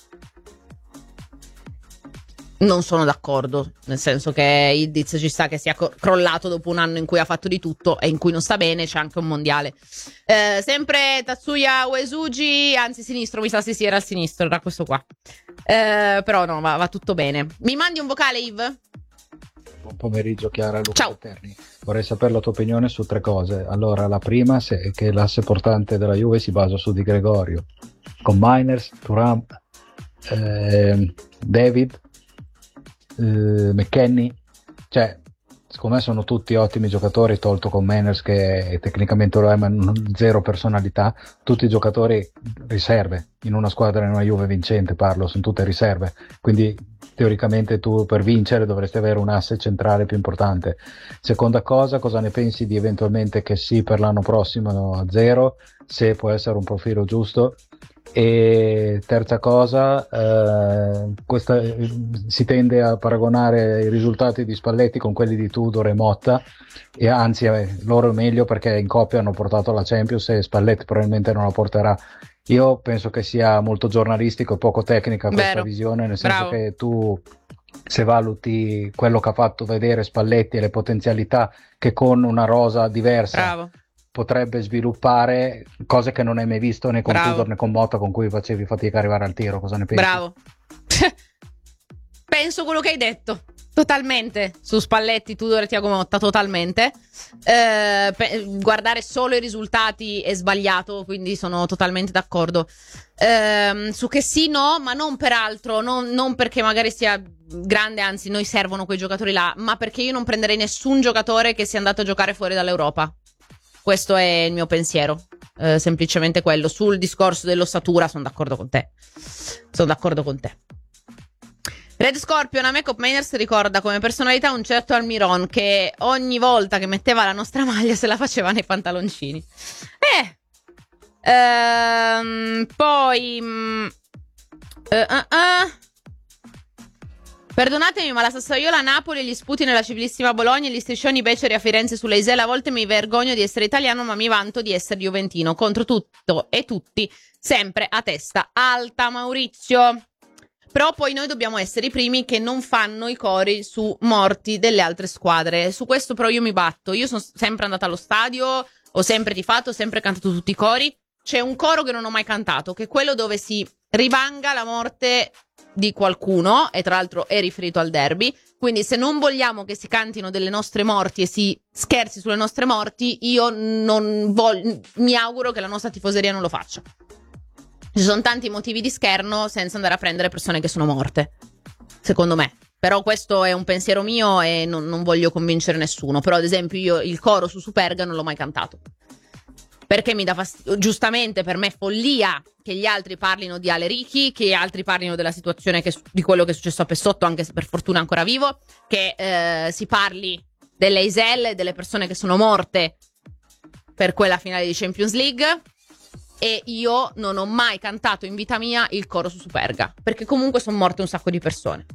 Non sono d'accordo, nel senso che Yildiz ci sta che sia crollato dopo un anno in cui ha fatto di tutto e in cui non sta bene, c'è anche un mondiale. Sempre Tatsuya Uesugi, anzi sinistro, mi sa sì era al sinistro, era questo qua. Però no, va tutto bene. Mi mandi un vocale, Yves? Buon pomeriggio Chiara, Luca Ciao. Terni. Vorrei sapere la tua opinione su 3 cose. Allora, la prima è che l'asse portante della Juve si basa su Di Gregorio, con Miners, Thuram, David, McKennie, cioè secondo me sono tutti ottimi giocatori, tolto con Miners che tecnicamente lo è ma zero personalità, tutti giocatori riserve in una squadra, in una Juve vincente parlo, sono tutte riserve, quindi teoricamente tu per vincere dovresti avere un asse centrale più importante. Seconda cosa ne pensi di eventualmente che sì per l'anno prossimo a 0, se può essere un profilo giusto? E terza cosa, si tende a paragonare i risultati di Spalletti con quelli di Tudor e Motta, e anzi loro è meglio perché in coppia hanno portato la Champions e Spalletti probabilmente non la porterà. Io penso che sia molto giornalistico e poco tecnica questa visione, nel senso che tu, se valuti quello che ha fatto vedere Spalletti e le potenzialità che con una rosa diversa potrebbe sviluppare, cose che non hai mai visto né con Tudor né con Motta, con cui facevi fatica a arrivare al tiro. Cosa ne pensi? Bravo. Penso quello che hai detto totalmente su Spalletti, Tudor e Thiago Motta, totalmente. Guardare solo i risultati è sbagliato, quindi sono totalmente d'accordo. Su che sì, no, ma non per altro, non perché magari sia grande, anzi noi servono quei giocatori là, ma perché io non prenderei nessun giocatore che sia andato a giocare fuori dall'Europa. Questo è il mio pensiero, semplicemente quello. Sul discorso dell'ossatura sono d'accordo con te. Red Scorpion, a me Cop Mainers ricorda come personalità un certo Almiron che ogni volta che metteva la nostra maglia se la faceva nei pantaloncini. Poi perdonatemi, ma la Sassuolo a Napoli, gli sputi nella civilissima Bologna e gli striscioni beceri a Firenze sulle Iselle, a volte mi vergogno di essere italiano ma mi vanto di essere juventino, contro tutto e tutti, sempre a testa alta, Maurizio. Però poi noi dobbiamo essere i primi che non fanno i cori su morti delle altre squadre. Su questo però io mi batto. Io sono sempre andata allo stadio, ho sempre tifato, ho sempre cantato tutti i cori. C'è un coro che non ho mai cantato, che è quello dove si rivanga la morte di qualcuno, e tra l'altro è riferito al derby. Quindi se non vogliamo che si cantino delle nostre morti e si scherzi sulle nostre morti, io mi auguro che la nostra tifoseria non lo faccia. Ci sono tanti motivi di scherno senza andare a prendere persone che sono morte, secondo me. Però questo è un pensiero mio e non voglio convincere nessuno. Però ad esempio io il coro su Superga non l'ho mai cantato, perché mi dà fastidio. Giustamente per me è follia che gli altri parlino di Ale Ricchi, che gli altri parlino della situazione di quello che è successo a Pessotto, anche se per fortuna è ancora vivo, che si parli delle Iselle, delle persone che sono morte per quella finale di Champions League. E io non ho mai cantato in vita mia il coro su Superga, perché comunque sono morte un sacco di persone.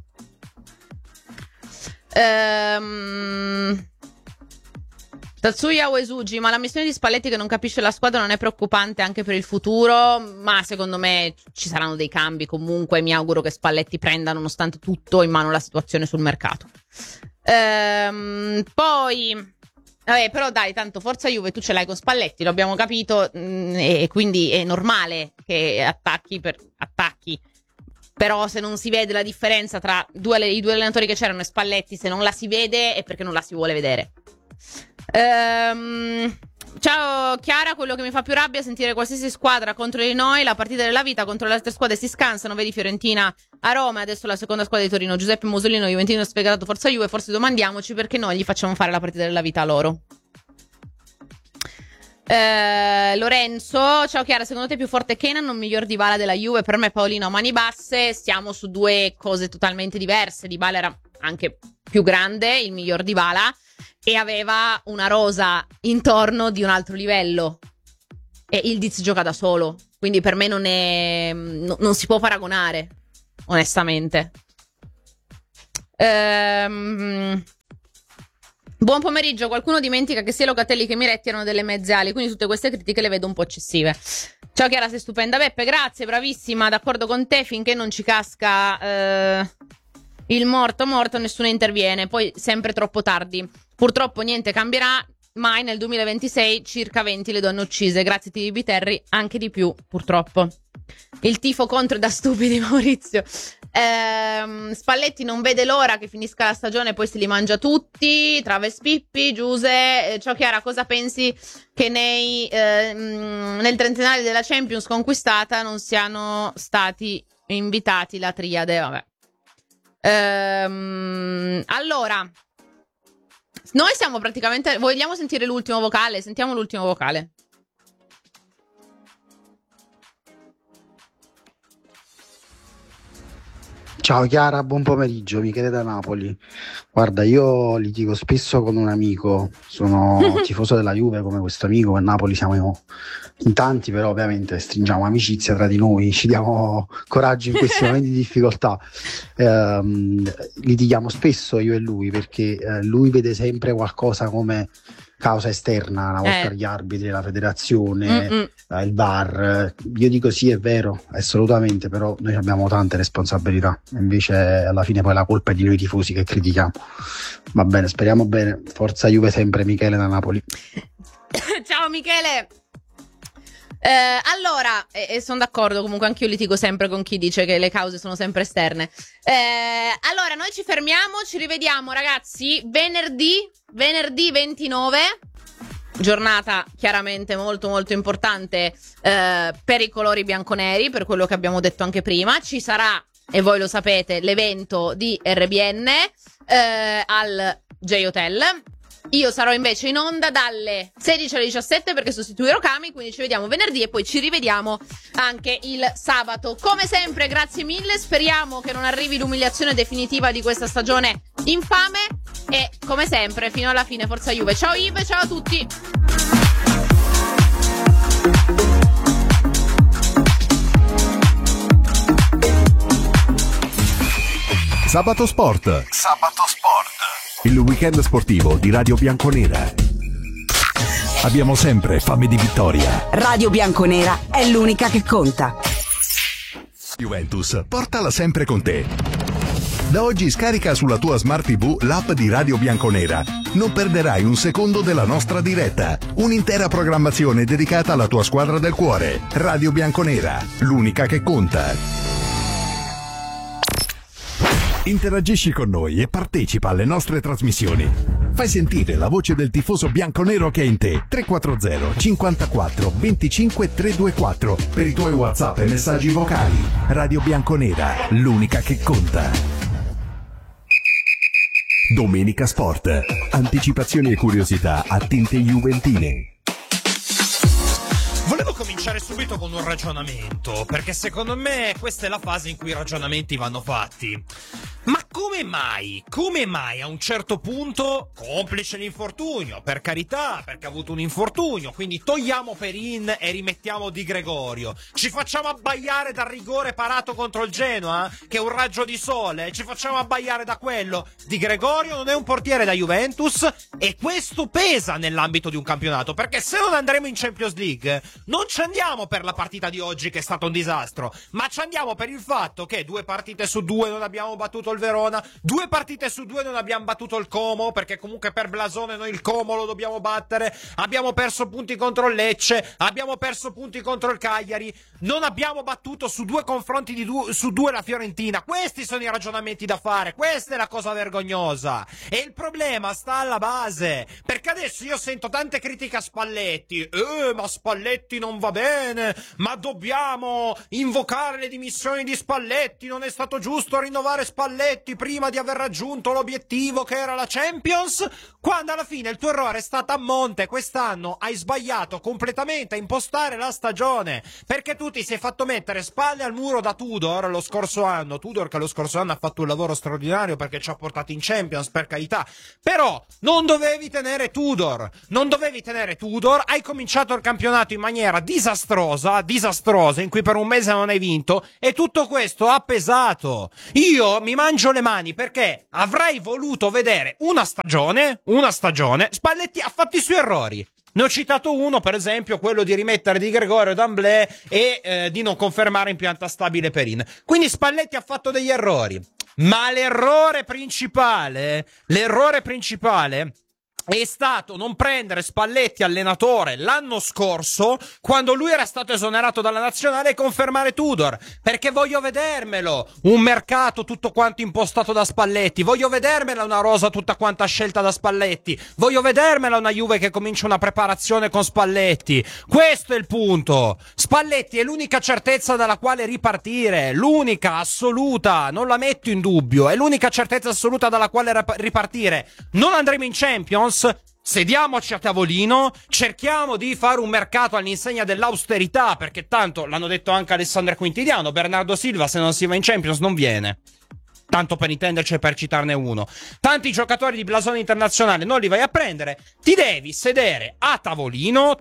Tatsuya Uesugi, ma la missione di Spalletti che non capisce la squadra non è preoccupante anche per il futuro? Ma secondo me ci saranno dei cambi comunque. Mi auguro che Spalletti prenda nonostante tutto in mano la situazione sul mercato. Poi vabbè, però dai, tanto Forza Juve tu ce l'hai con Spalletti, lo abbiamo capito, e quindi è normale che attacchi per attacchi. Però se non si vede la differenza tra i due allenatori che c'erano e Spalletti, se non la si vede è perché non la si vuole vedere. Ciao Chiara, quello che mi fa più rabbia è sentire qualsiasi squadra contro di noi, la partita della vita contro le altre squadre si scansano, vedi Fiorentina a Roma e adesso la seconda squadra di Torino, Giuseppe Musolino, Juventino sfegatato, forza Juve, forse domandiamoci perché noi gli facciamo fare la partita della vita a loro. Lorenzo, ciao Chiara, secondo te è più forte Kenan o miglior Dybala della Juve? Per me Paolino a mani basse, stiamo su due cose totalmente diverse. Dybala era anche più grande, il miglior Dybala, e aveva una rosa intorno di un altro livello, e Yildiz gioca da solo, quindi per me non si può paragonare, onestamente. Buon pomeriggio, qualcuno dimentica che sia Locatelli che Miretti erano delle mezze ali, quindi tutte queste critiche le vedo un po' eccessive. Ciao Chiara, sei stupenda. Beppe, grazie, bravissima, d'accordo con te, finché non ci casca il morto, nessuno interviene, poi sempre troppo tardi. Purtroppo niente cambierà mai, nel 2026 circa 20 le donne uccise, grazie Tibi Biterri, anche di più, purtroppo. Il tifo contro da stupidi, Maurizio. Spalletti non vede l'ora che finisca la stagione e poi se li mangia tutti. Traves Pippi, Giuse. Ciao Chiara, cosa pensi che nel trentennale della Champions conquistata non siano stati invitati la triade? Vabbè. Allora, noi siamo praticamente... Vogliamo sentire l'ultimo vocale? Sentiamo l'ultimo vocale. Ciao Chiara, buon pomeriggio, Michele da Napoli. Guarda, io litigo spesso con un amico, sono tifoso della Juve come questo amico, a Napoli siamo in tanti, però ovviamente stringiamo amicizia tra di noi, ci diamo coraggio in questi momenti di difficoltà. Litighiamo spesso io e lui perché lui vede sempre qualcosa come causa esterna, una volta gli arbitri, la federazione, il VAR. Io dico sì, è vero, assolutamente, però noi abbiamo tante responsabilità, invece alla fine poi la colpa è di noi tifosi che critichiamo. Va bene, speriamo bene, forza Juve sempre. Michele da Napoli. Ciao Michele. Allora, sono d'accordo, comunque anch'io litigo sempre con chi dice che le cause sono sempre esterne. Allora, noi ci fermiamo, ci rivediamo ragazzi venerdì 29, giornata chiaramente molto molto importante per i colori bianconeri, per quello che abbiamo detto anche prima. Ci sarà, e voi lo sapete, l'evento di RBN al J-Hotel. Io sarò invece in onda dalle 16 alle 17 perché sostituirò Cami, quindi ci vediamo venerdì e poi ci rivediamo anche il sabato. Come sempre, grazie mille, speriamo che non arrivi l'umiliazione definitiva di questa stagione infame e come sempre fino alla fine forza Juve. Ciao Ive, ciao a tutti. Sabato Sport. Il weekend sportivo di Radio Bianconera. Abbiamo sempre fame di vittoria. Radio Bianconera è l'unica che conta. Juventus, portala sempre con te. Da oggi scarica sulla tua Smart TV l'app di Radio Bianconera. Non perderai un secondo della nostra diretta. Un'intera programmazione dedicata alla tua squadra del cuore. Radio Bianconera, l'unica che conta. Interagisci con noi e partecipa alle nostre trasmissioni. Fai sentire la voce del tifoso bianconero che è in te. 340 54 25 324 per i tuoi WhatsApp e messaggi vocali. Radio Bianconera, l'unica che conta. Domenica Sport. Anticipazioni e curiosità a tinte juventine. Volevo cominciare subito con un ragionamento, perché secondo me questa è la fase in cui i ragionamenti vanno fatti. Ma come mai a un certo punto, complice l'infortunio, per carità, perché ha avuto un infortunio, quindi togliamo Perin e rimettiamo Di Gregorio, ci facciamo abbaiare dal rigore parato contro il Genoa, che è un raggio di sole, ci facciamo abbaiare da quello. Di Gregorio non è un portiere da Juventus e questo pesa nell'ambito di un campionato, perché se non andremo in Champions League non ci andiamo per la partita di oggi che è stato un disastro, ma ci andiamo per il fatto che 2 partite su 2 non abbiamo battuto il Verona, Verona, 2 partite su 2 non abbiamo battuto il Como, perché comunque per blasone noi il Como lo dobbiamo battere, abbiamo perso punti contro il Lecce, abbiamo perso punti contro il Cagliari, non abbiamo battuto su 2 confronti su 2 la Fiorentina. Questi sono i ragionamenti da fare, questa è la cosa vergognosa, e il problema sta alla base, perché adesso io sento tante critiche a Spalletti, ma Spalletti non va bene, ma dobbiamo invocare le dimissioni di Spalletti, non è stato giusto rinnovare Spalletti prima di aver raggiunto l'obiettivo che era la Champions, quando alla fine il tuo errore è stato a monte. Quest'anno hai sbagliato completamente a impostare la stagione, perché tu ti sei fatto mettere spalle al muro da Tudor lo scorso anno, Tudor che lo scorso anno ha fatto un lavoro straordinario perché ci ha portato in Champions, per carità, però non dovevi tenere Tudor, hai cominciato il campionato in maniera disastrosa, in cui per un mese non hai vinto, e tutto questo ha pesato. Io mi mangio le mani perché avrei voluto vedere una stagione, Spalletti ha fatto i suoi errori. Ne ho citato uno, per esempio, quello di rimettere Di Gregorio D'Amblè e di non confermare in pianta stabile Perin. Quindi Spalletti ha fatto degli errori, ma l'errore principale è stato non prendere Spalletti allenatore l'anno scorso, quando lui era stato esonerato dalla nazionale, e confermare Tudor, perché voglio vedermelo un mercato tutto quanto impostato da Spalletti, voglio vedermela una rosa tutta quanta scelta da Spalletti, voglio vedermela una Juve che comincia una preparazione con Spalletti. Questo è il punto. Spalletti è l'unica certezza dalla quale ripartire, l'unica assoluta, non la metto in dubbio, è l'unica certezza assoluta dalla quale ripartire. Non andremo in Champions? Sediamoci a tavolino, cerchiamo di fare un mercato all'insegna dell'austerità, perché tanto l'hanno detto anche Alessandro Quintigliano, Bernardo Silva se non si va in Champions non viene. Tanto per intenderci e per citarne uno. Tanti giocatori di blasone internazionale non li vai a prendere, ti devi sedere a tavolino,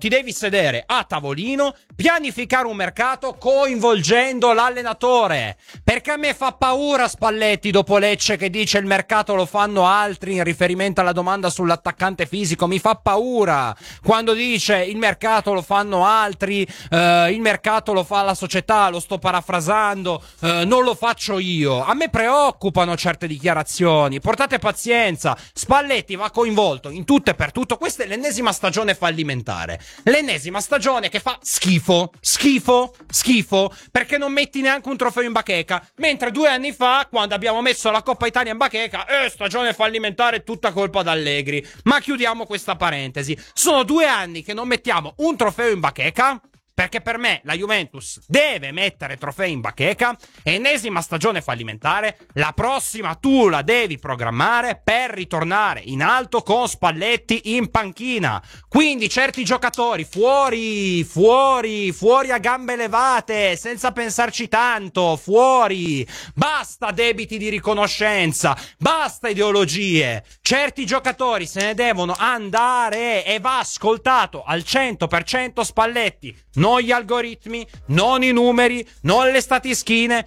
pianificare un mercato coinvolgendo l'allenatore. Perché a me fa paura Spalletti dopo Lecce che dice il mercato lo fanno altri in riferimento alla domanda sull'attaccante fisico. Mi fa paura quando dice il mercato lo fanno altri, il mercato lo fa la società, lo sto parafrasando, non lo faccio io. A me preoccupano certe dichiarazioni, portate pazienza. Spalletti va coinvolto in tutto e per tutto. Questa è l'ennesima stagione fallimentare, l'ennesima stagione che fa schifo, perché non metti neanche un trofeo in bacheca, mentre 2 anni fa, quando abbiamo messo la Coppa Italia in bacheca, stagione fallimentare, tutta colpa d'Allegri. Ma chiudiamo questa parentesi. Sono 2 anni che non mettiamo un trofeo in bacheca, perché per me la Juventus deve mettere trofei in bacheca. Ennesima stagione fallimentare. La prossima tu la devi programmare per ritornare in alto con Spalletti in panchina. Quindi certi giocatori fuori a gambe levate, senza pensarci tanto, fuori. Basta debiti di riconoscenza, basta ideologie. Certi giocatori se ne devono andare e va ascoltato al 100% Spalletti. Non gli algoritmi, non i numeri, non le statischine.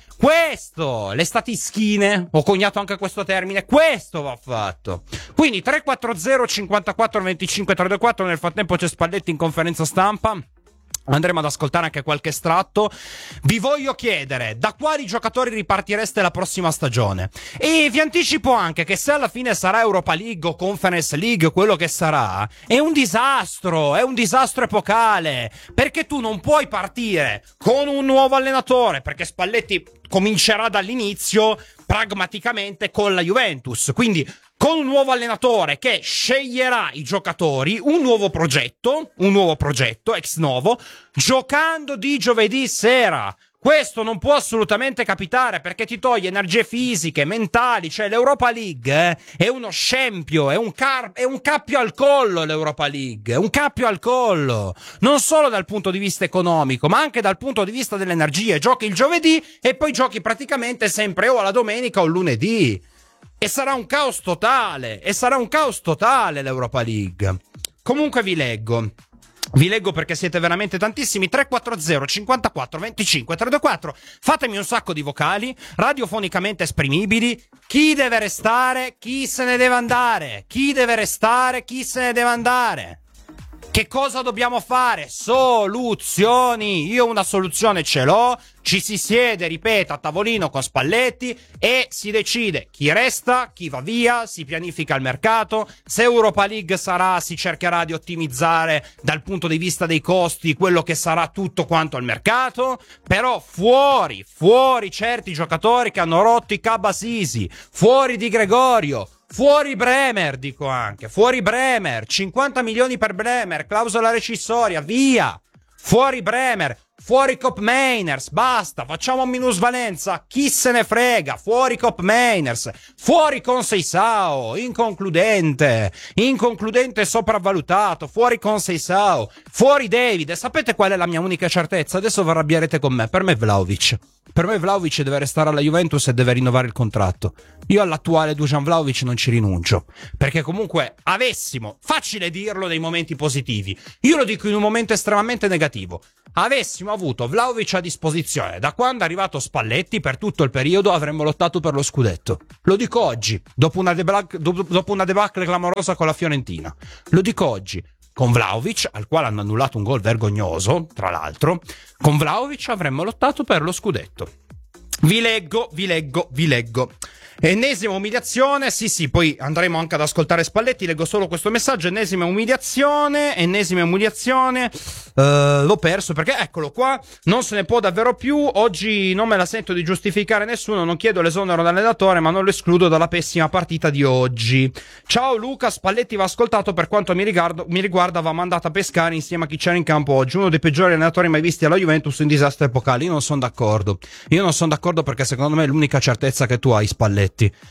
Le statischine, ho coniato anche questo termine, questo va fatto. Quindi 340 54 25 324. Nel frattempo c'è Spalletti in conferenza stampa. Andremo ad ascoltare anche qualche estratto. Vi voglio chiedere da quali giocatori ripartireste la prossima stagione, e vi anticipo anche che se alla fine sarà Europa League o Conference League, quello che sarà, è un disastro epocale, perché tu non puoi partire con un nuovo allenatore, perché Spalletti comincerà dall'inizio pragmaticamente con la Juventus, quindi con un nuovo allenatore che sceglierà i giocatori, un nuovo progetto ex novo, giocando di giovedì sera. Questo non può assolutamente capitare, perché ti toglie energie fisiche, mentali. Cioè l'Europa League è uno scempio, è un cappio al collo l'Europa League, è un cappio al collo, non solo dal punto di vista economico ma anche dal punto di vista delle energie. Giochi il giovedì e poi giochi praticamente sempre o alla domenica o il lunedì. E sarà un caos totale l'Europa League. Comunque vi leggo perché siete veramente tantissimi. 340 54 25 324. Fatemi un sacco di vocali radiofonicamente esprimibili. Chi deve restare, chi se ne deve andare. Che cosa dobbiamo fare? Soluzioni. Io una soluzione ce l'ho. Ci si siede, ripeto, a tavolino con Spalletti e si decide chi resta, chi va via, si pianifica il mercato. Se Europa League sarà, si cercherà di ottimizzare dal punto di vista dei costi quello che sarà tutto quanto il mercato. Però fuori certi giocatori che hanno rotto i Cabasisi, fuori Di Gregorio, fuori Bremer, dico anche, fuori Bremer, 50 milioni per Bremer, clausola rescissoria, via, fuori Bremer, fuori Kopp Meiners, basta, facciamo minusvalenza, chi se ne frega, fuori Kopp Meiners, fuori Conceição, inconcludente sopravvalutato, fuori Conceição, fuori David. E sapete qual è la mia unica certezza? Adesso vi arrabbierete con me, per me Vlahovic deve restare alla Juventus e deve rinnovare il contratto. Io all'attuale Dusan Vlahovic non ci rinuncio, perché comunque avessimo, facile dirlo nei momenti positivi, io lo dico in un momento estremamente negativo, avessimo avuto Vlahovic a disposizione da quando è arrivato Spalletti, per tutto il periodo avremmo lottato per lo scudetto. Lo dico oggi, dopo una debacle clamorosa con la Fiorentina. Lo dico oggi. Con Vlahovic, al quale hanno annullato un gol vergognoso, tra l'altro, con Vlahovic avremmo lottato per lo scudetto. Vi leggo. Ennesima umiliazione, sì, poi andremo anche ad ascoltare Spalletti, leggo solo questo messaggio, ennesima umiliazione, l'ho perso perché eccolo qua, non se ne può davvero più, oggi non me la sento di giustificare nessuno, non chiedo l'esonero dall'allenatore ma non lo escludo dalla pessima partita di oggi. Ciao Luca, Spalletti va ascoltato, per quanto mi riguarda va mandato a pescare insieme a chi c'era in campo oggi, uno dei peggiori allenatori mai visti alla Juventus in disastro epocale. Io non sono d'accordo perché secondo me è l'unica certezza che tu hai, Spalletti,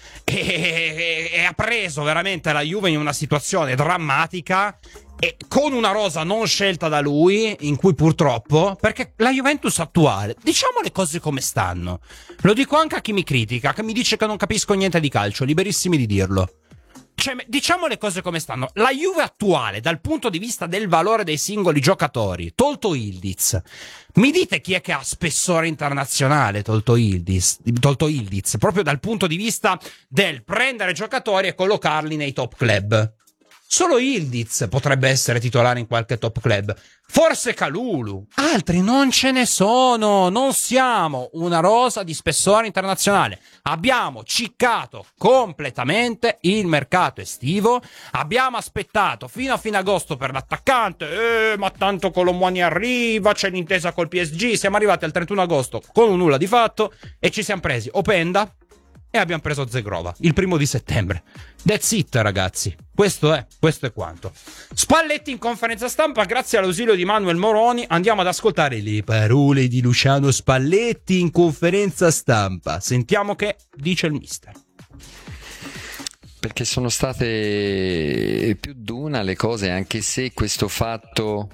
e ha preso veramente la Juve in una situazione drammatica e con una rosa non scelta da lui, in cui purtroppo, perché la Juventus attuale, diciamo le cose come stanno, lo dico anche a chi mi critica, che mi dice che non capisco niente di calcio, liberissimi di dirlo. Cioè, diciamo le cose come stanno. La Juve attuale, dal punto di vista del valore dei singoli giocatori, tolto Yildiz, mi dite chi è che ha spessore internazionale, tolto Yildiz, proprio dal punto di vista del prendere giocatori e collocarli nei top club. Solo Yildiz potrebbe essere titolare in qualche top club. Forse Kalulu. Altri non ce ne sono. Non siamo una rosa di spessore internazionale. Abbiamo ciccato completamente il mercato estivo. Abbiamo aspettato fino a fine agosto per l'attaccante. Ma tanto Colomwani arriva, c'è l'intesa col PSG. Siamo arrivati al 31 agosto con un nulla di fatto e ci siamo presi Openda e abbiamo preso Zegrova il 1 settembre. That's it, ragazzi. Questo è quanto. Spalletti in conferenza stampa, grazie all'ausilio di Manuel Moroni, andiamo ad ascoltare le parole di Luciano Spalletti in conferenza stampa. Sentiamo che dice il mister. Perché sono state più di una le cose, anche se questo fatto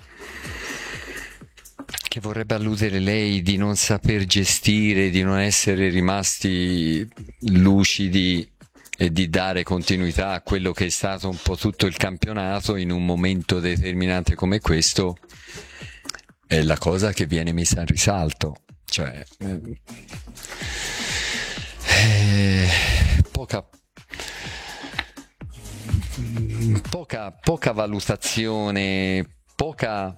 che vorrebbe alludere lei di non saper gestire, di non essere rimasti lucidi e di dare continuità a quello che è stato un po' tutto il campionato in un momento determinante come questo, è la cosa che viene messa in risalto. Cioè poca valutazione, poca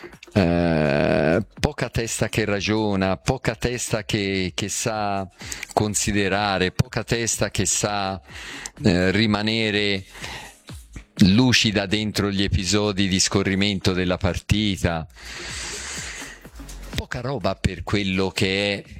testa che ragiona, poca testa che sa considerare, poca testa che sa rimanere lucida dentro gli episodi di scorrimento della partita, poca roba per quello che è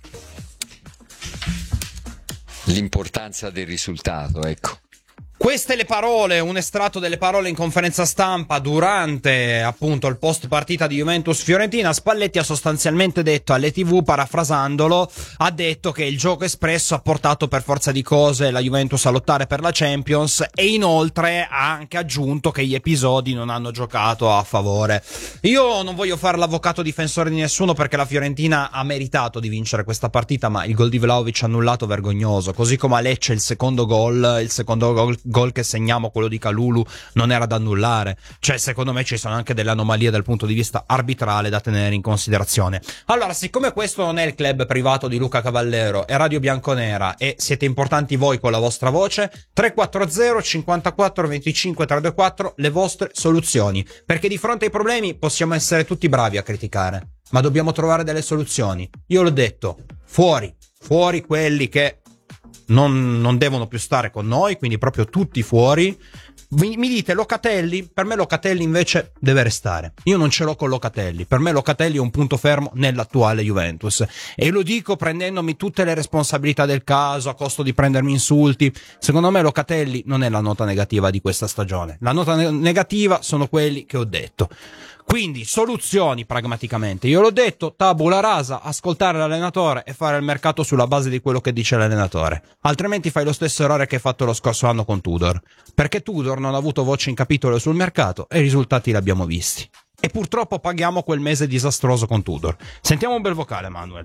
l'importanza del risultato, ecco. Queste le parole, un estratto delle parole in conferenza stampa durante appunto il post partita di Juventus-Fiorentina. Spalletti ha sostanzialmente detto alle TV, parafrasandolo, ha detto che il gioco espresso ha portato per forza di cose la Juventus a lottare per la Champions e inoltre ha anche aggiunto che gli episodi non hanno giocato a favore. Io non voglio fare l'avvocato difensore di nessuno perché la Fiorentina ha meritato di vincere questa partita, ma il gol di Vlahovic annullato vergognoso, così come a Lecce il secondo gol gol che segniamo, quello di Kalulu, non era da annullare. Cioè, secondo me ci sono anche delle anomalie dal punto di vista arbitrale da tenere in considerazione. Allora, siccome questo non è il club privato di Luca Cavallero, è Radio Bianconera e siete importanti voi con la vostra voce, 340 54 25 324 le vostre soluzioni, perché di fronte ai problemi possiamo essere tutti bravi a criticare, ma dobbiamo trovare delle soluzioni. Io l'ho detto, fuori quelli che non devono più stare con noi, quindi proprio tutti fuori. Mi dite Locatelli? Per me Locatelli invece deve restare. Io non ce l'ho con Locatelli. Per me Locatelli è un punto fermo nell'attuale Juventus, e lo dico prendendomi tutte le responsabilità del caso, a costo di prendermi insulti. Secondo me Locatelli non è la nota negativa di questa stagione. La nota negativa sono quelli che ho detto. Quindi soluzioni pragmaticamente, io l'ho detto, tabula rasa, ascoltare l'allenatore e fare il mercato sulla base di quello che dice l'allenatore, altrimenti fai lo stesso errore che hai fatto lo scorso anno con Tudor, perché Tudor non ha avuto voce in capitolo sul mercato e i risultati li abbiamo visti, e purtroppo paghiamo quel mese disastroso con Tudor. Sentiamo un bel vocale, Manuel.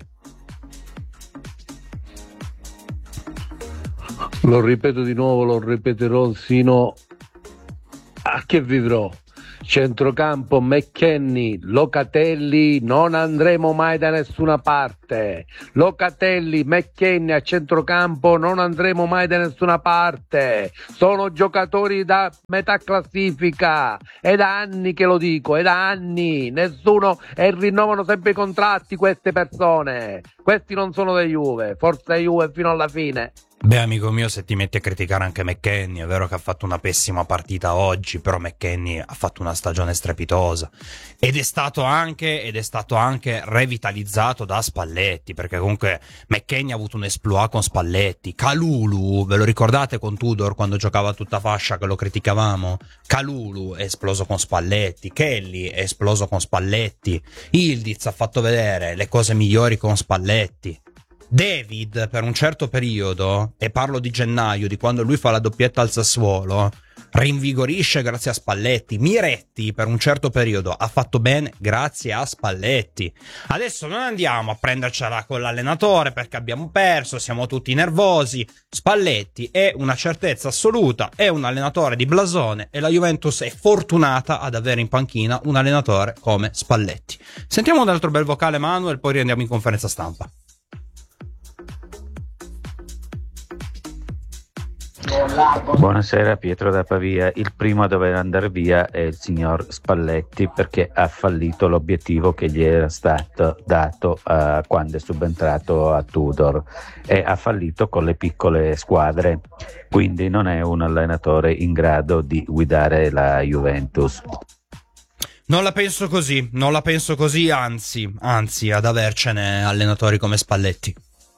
Lo ripeto di nuovo, lo ripeterò sino a che vivrò. Centrocampo, McKennie, Locatelli, non andremo mai da nessuna parte. Locatelli, McKennie a centrocampo, non andremo mai da nessuna parte. Sono giocatori da metà classifica, è da anni che lo dico, è da anni. Nessuno, e rinnovano sempre i contratti queste persone. Questi non sono dei Juve, forza Juve fino alla fine. Beh, amico mio, se ti metti a criticare anche McKennie, è vero che ha fatto una pessima partita oggi, però McKennie ha fatto una stagione strepitosa ed è stato anche revitalizzato da Spalletti, perché comunque McKennie ha avuto un exploit con Spalletti. Kalulu, ve lo ricordate con Tudor quando giocava a tutta fascia che lo criticavamo? Kalulu è esploso con Spalletti, Kelly è esploso con Spalletti, Ildiz ha fatto vedere le cose migliori con Spalletti. David per un certo periodo, e parlo di gennaio, di quando lui fa la doppietta al Sassuolo, rinvigorisce grazie a Spalletti. Miretti per un certo periodo ha fatto bene grazie a Spalletti. Adesso non andiamo a prendercela con l'allenatore perché abbiamo perso, siamo tutti nervosi. Spalletti è una certezza assoluta, è un allenatore di blasone e la Juventus è fortunata ad avere in panchina un allenatore come Spalletti. Sentiamo un altro bel vocale, Manuel, poi riandiamo in conferenza stampa. Buonasera, Pietro da Pavia. Il primo a dover andare via è il signor Spalletti, perché ha fallito l'obiettivo che gli era stato dato quando è subentrato a Tudor, e ha fallito con le piccole squadre, quindi non è un allenatore in grado di guidare la Juventus. Non la penso così, anzi ad avercene allenatori come Spalletti.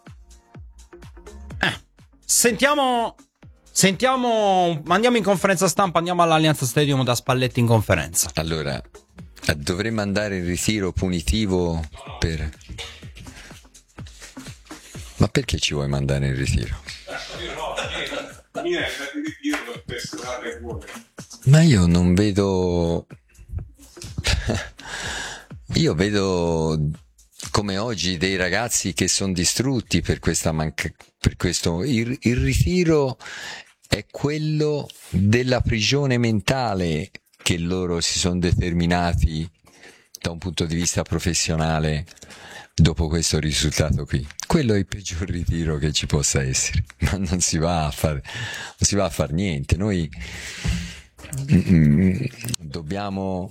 Sentiamo, andiamo in conferenza stampa, andiamo all'Allianz Stadium da Spalletti in conferenza. Allora, dovremmo andare in ritiro punitivo per... Ma perché ci vuoi mandare in ritiro? Ma io non vedo... Io vedo come oggi dei ragazzi che sono distrutti per questa per questo. Il ritiro è quello della prigione mentale che loro si sono determinati da un punto di vista professionale dopo questo risultato qui. Quello è il peggior ritiro che ci possa essere, ma non si va a fare niente. Noi dobbiamo,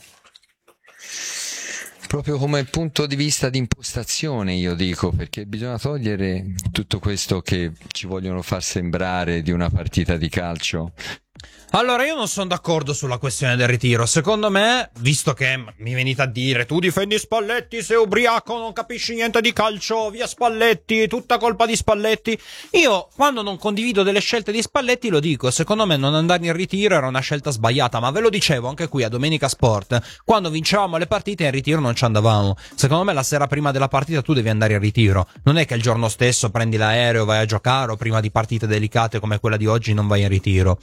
proprio come punto di vista di impostazione, io dico, perché bisogna togliere tutto questo che ci vogliono far sembrare di una partita di calcio. Allora, io non sono d'accordo sulla questione del ritiro. Secondo me, visto che mi venite a dire tu difendi Spalletti, sei ubriaco, non capisci niente di calcio, via Spalletti, tutta colpa di Spalletti. Io, quando non condivido delle scelte di Spalletti, lo dico. Secondo me non andare in ritiro era una scelta sbagliata, ma ve lo dicevo anche qui a Domenica Sport. Quando vincevamo le partite in ritiro non ci andavamo. Secondo me la sera prima della partita tu devi andare in ritiro. Non è che il giorno stesso prendi l'aereo, vai a giocare, o prima di partite delicate come quella di oggi non vai in ritiro. Secondo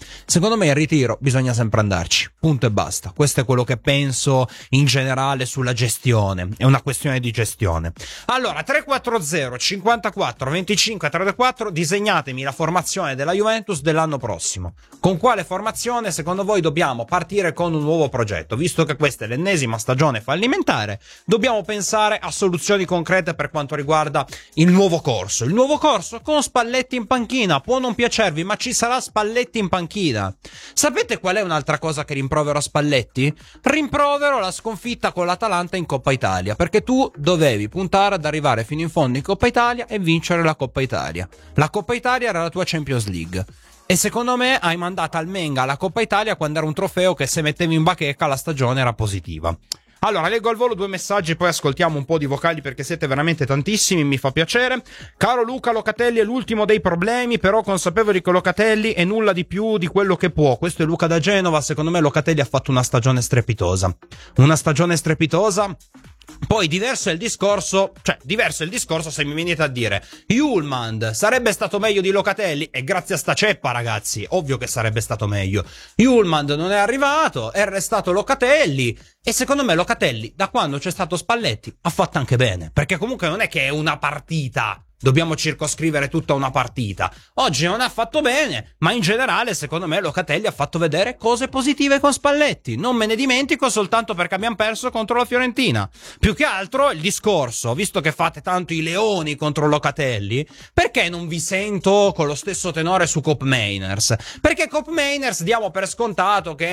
secondo me il ritiro bisogna sempre andarci, punto e basta. Questo è quello che penso in generale sulla gestione, è una questione di gestione. Allora 340 54 25 34, disegnatemi la formazione della Juventus dell'anno prossimo. Con quale formazione secondo voi dobbiamo partire con un nuovo progetto? Visto che questa è l'ennesima stagione fallimentare, dobbiamo pensare a soluzioni concrete per quanto riguarda il nuovo corso. Il nuovo corso con Spalletti in panchina, può non piacervi, ma ci sarà Spalletti in panchina. Sapete qual è un'altra cosa che rimprovero a Spalletti? Rimprovero la sconfitta con l'Atalanta in Coppa Italia, perché tu dovevi puntare ad arrivare fino in fondo in Coppa Italia e vincere la Coppa Italia. La Coppa Italia era la tua Champions League. E secondo me hai mandato al Menga la Coppa Italia quando era un trofeo che se mettevi in bacheca la stagione era positiva. Allora, leggo al volo 2 messaggi, poi ascoltiamo un po' di vocali perché siete veramente tantissimi, mi fa piacere. Caro Luca, Locatelli è l'ultimo dei problemi, però consapevoli che Locatelli è nulla di più di quello che può. Questo è Luca da Genova, secondo me Locatelli ha fatto una stagione strepitosa. Una stagione strepitosa. Poi diverso è il discorso se mi venite a dire Hjulmand sarebbe stato meglio di Locatelli, e grazie a sta ceppa, ragazzi, ovvio che sarebbe stato meglio. Hjulmand non è arrivato, è restato Locatelli, e secondo me Locatelli da quando c'è stato Spalletti ha fatto anche bene, perché comunque non è che è una partita, dobbiamo circoscrivere tutta una partita. Oggi non ha fatto bene, ma in generale secondo me Locatelli ha fatto vedere cose positive con Spalletti. Non me ne dimentico soltanto perché abbiamo perso contro la Fiorentina. Più che altro il discorso, visto che fate tanto i leoni contro Locatelli, perché non vi sento con lo stesso tenore su Koopmeiners? Perché Koopmeiners diamo per scontato che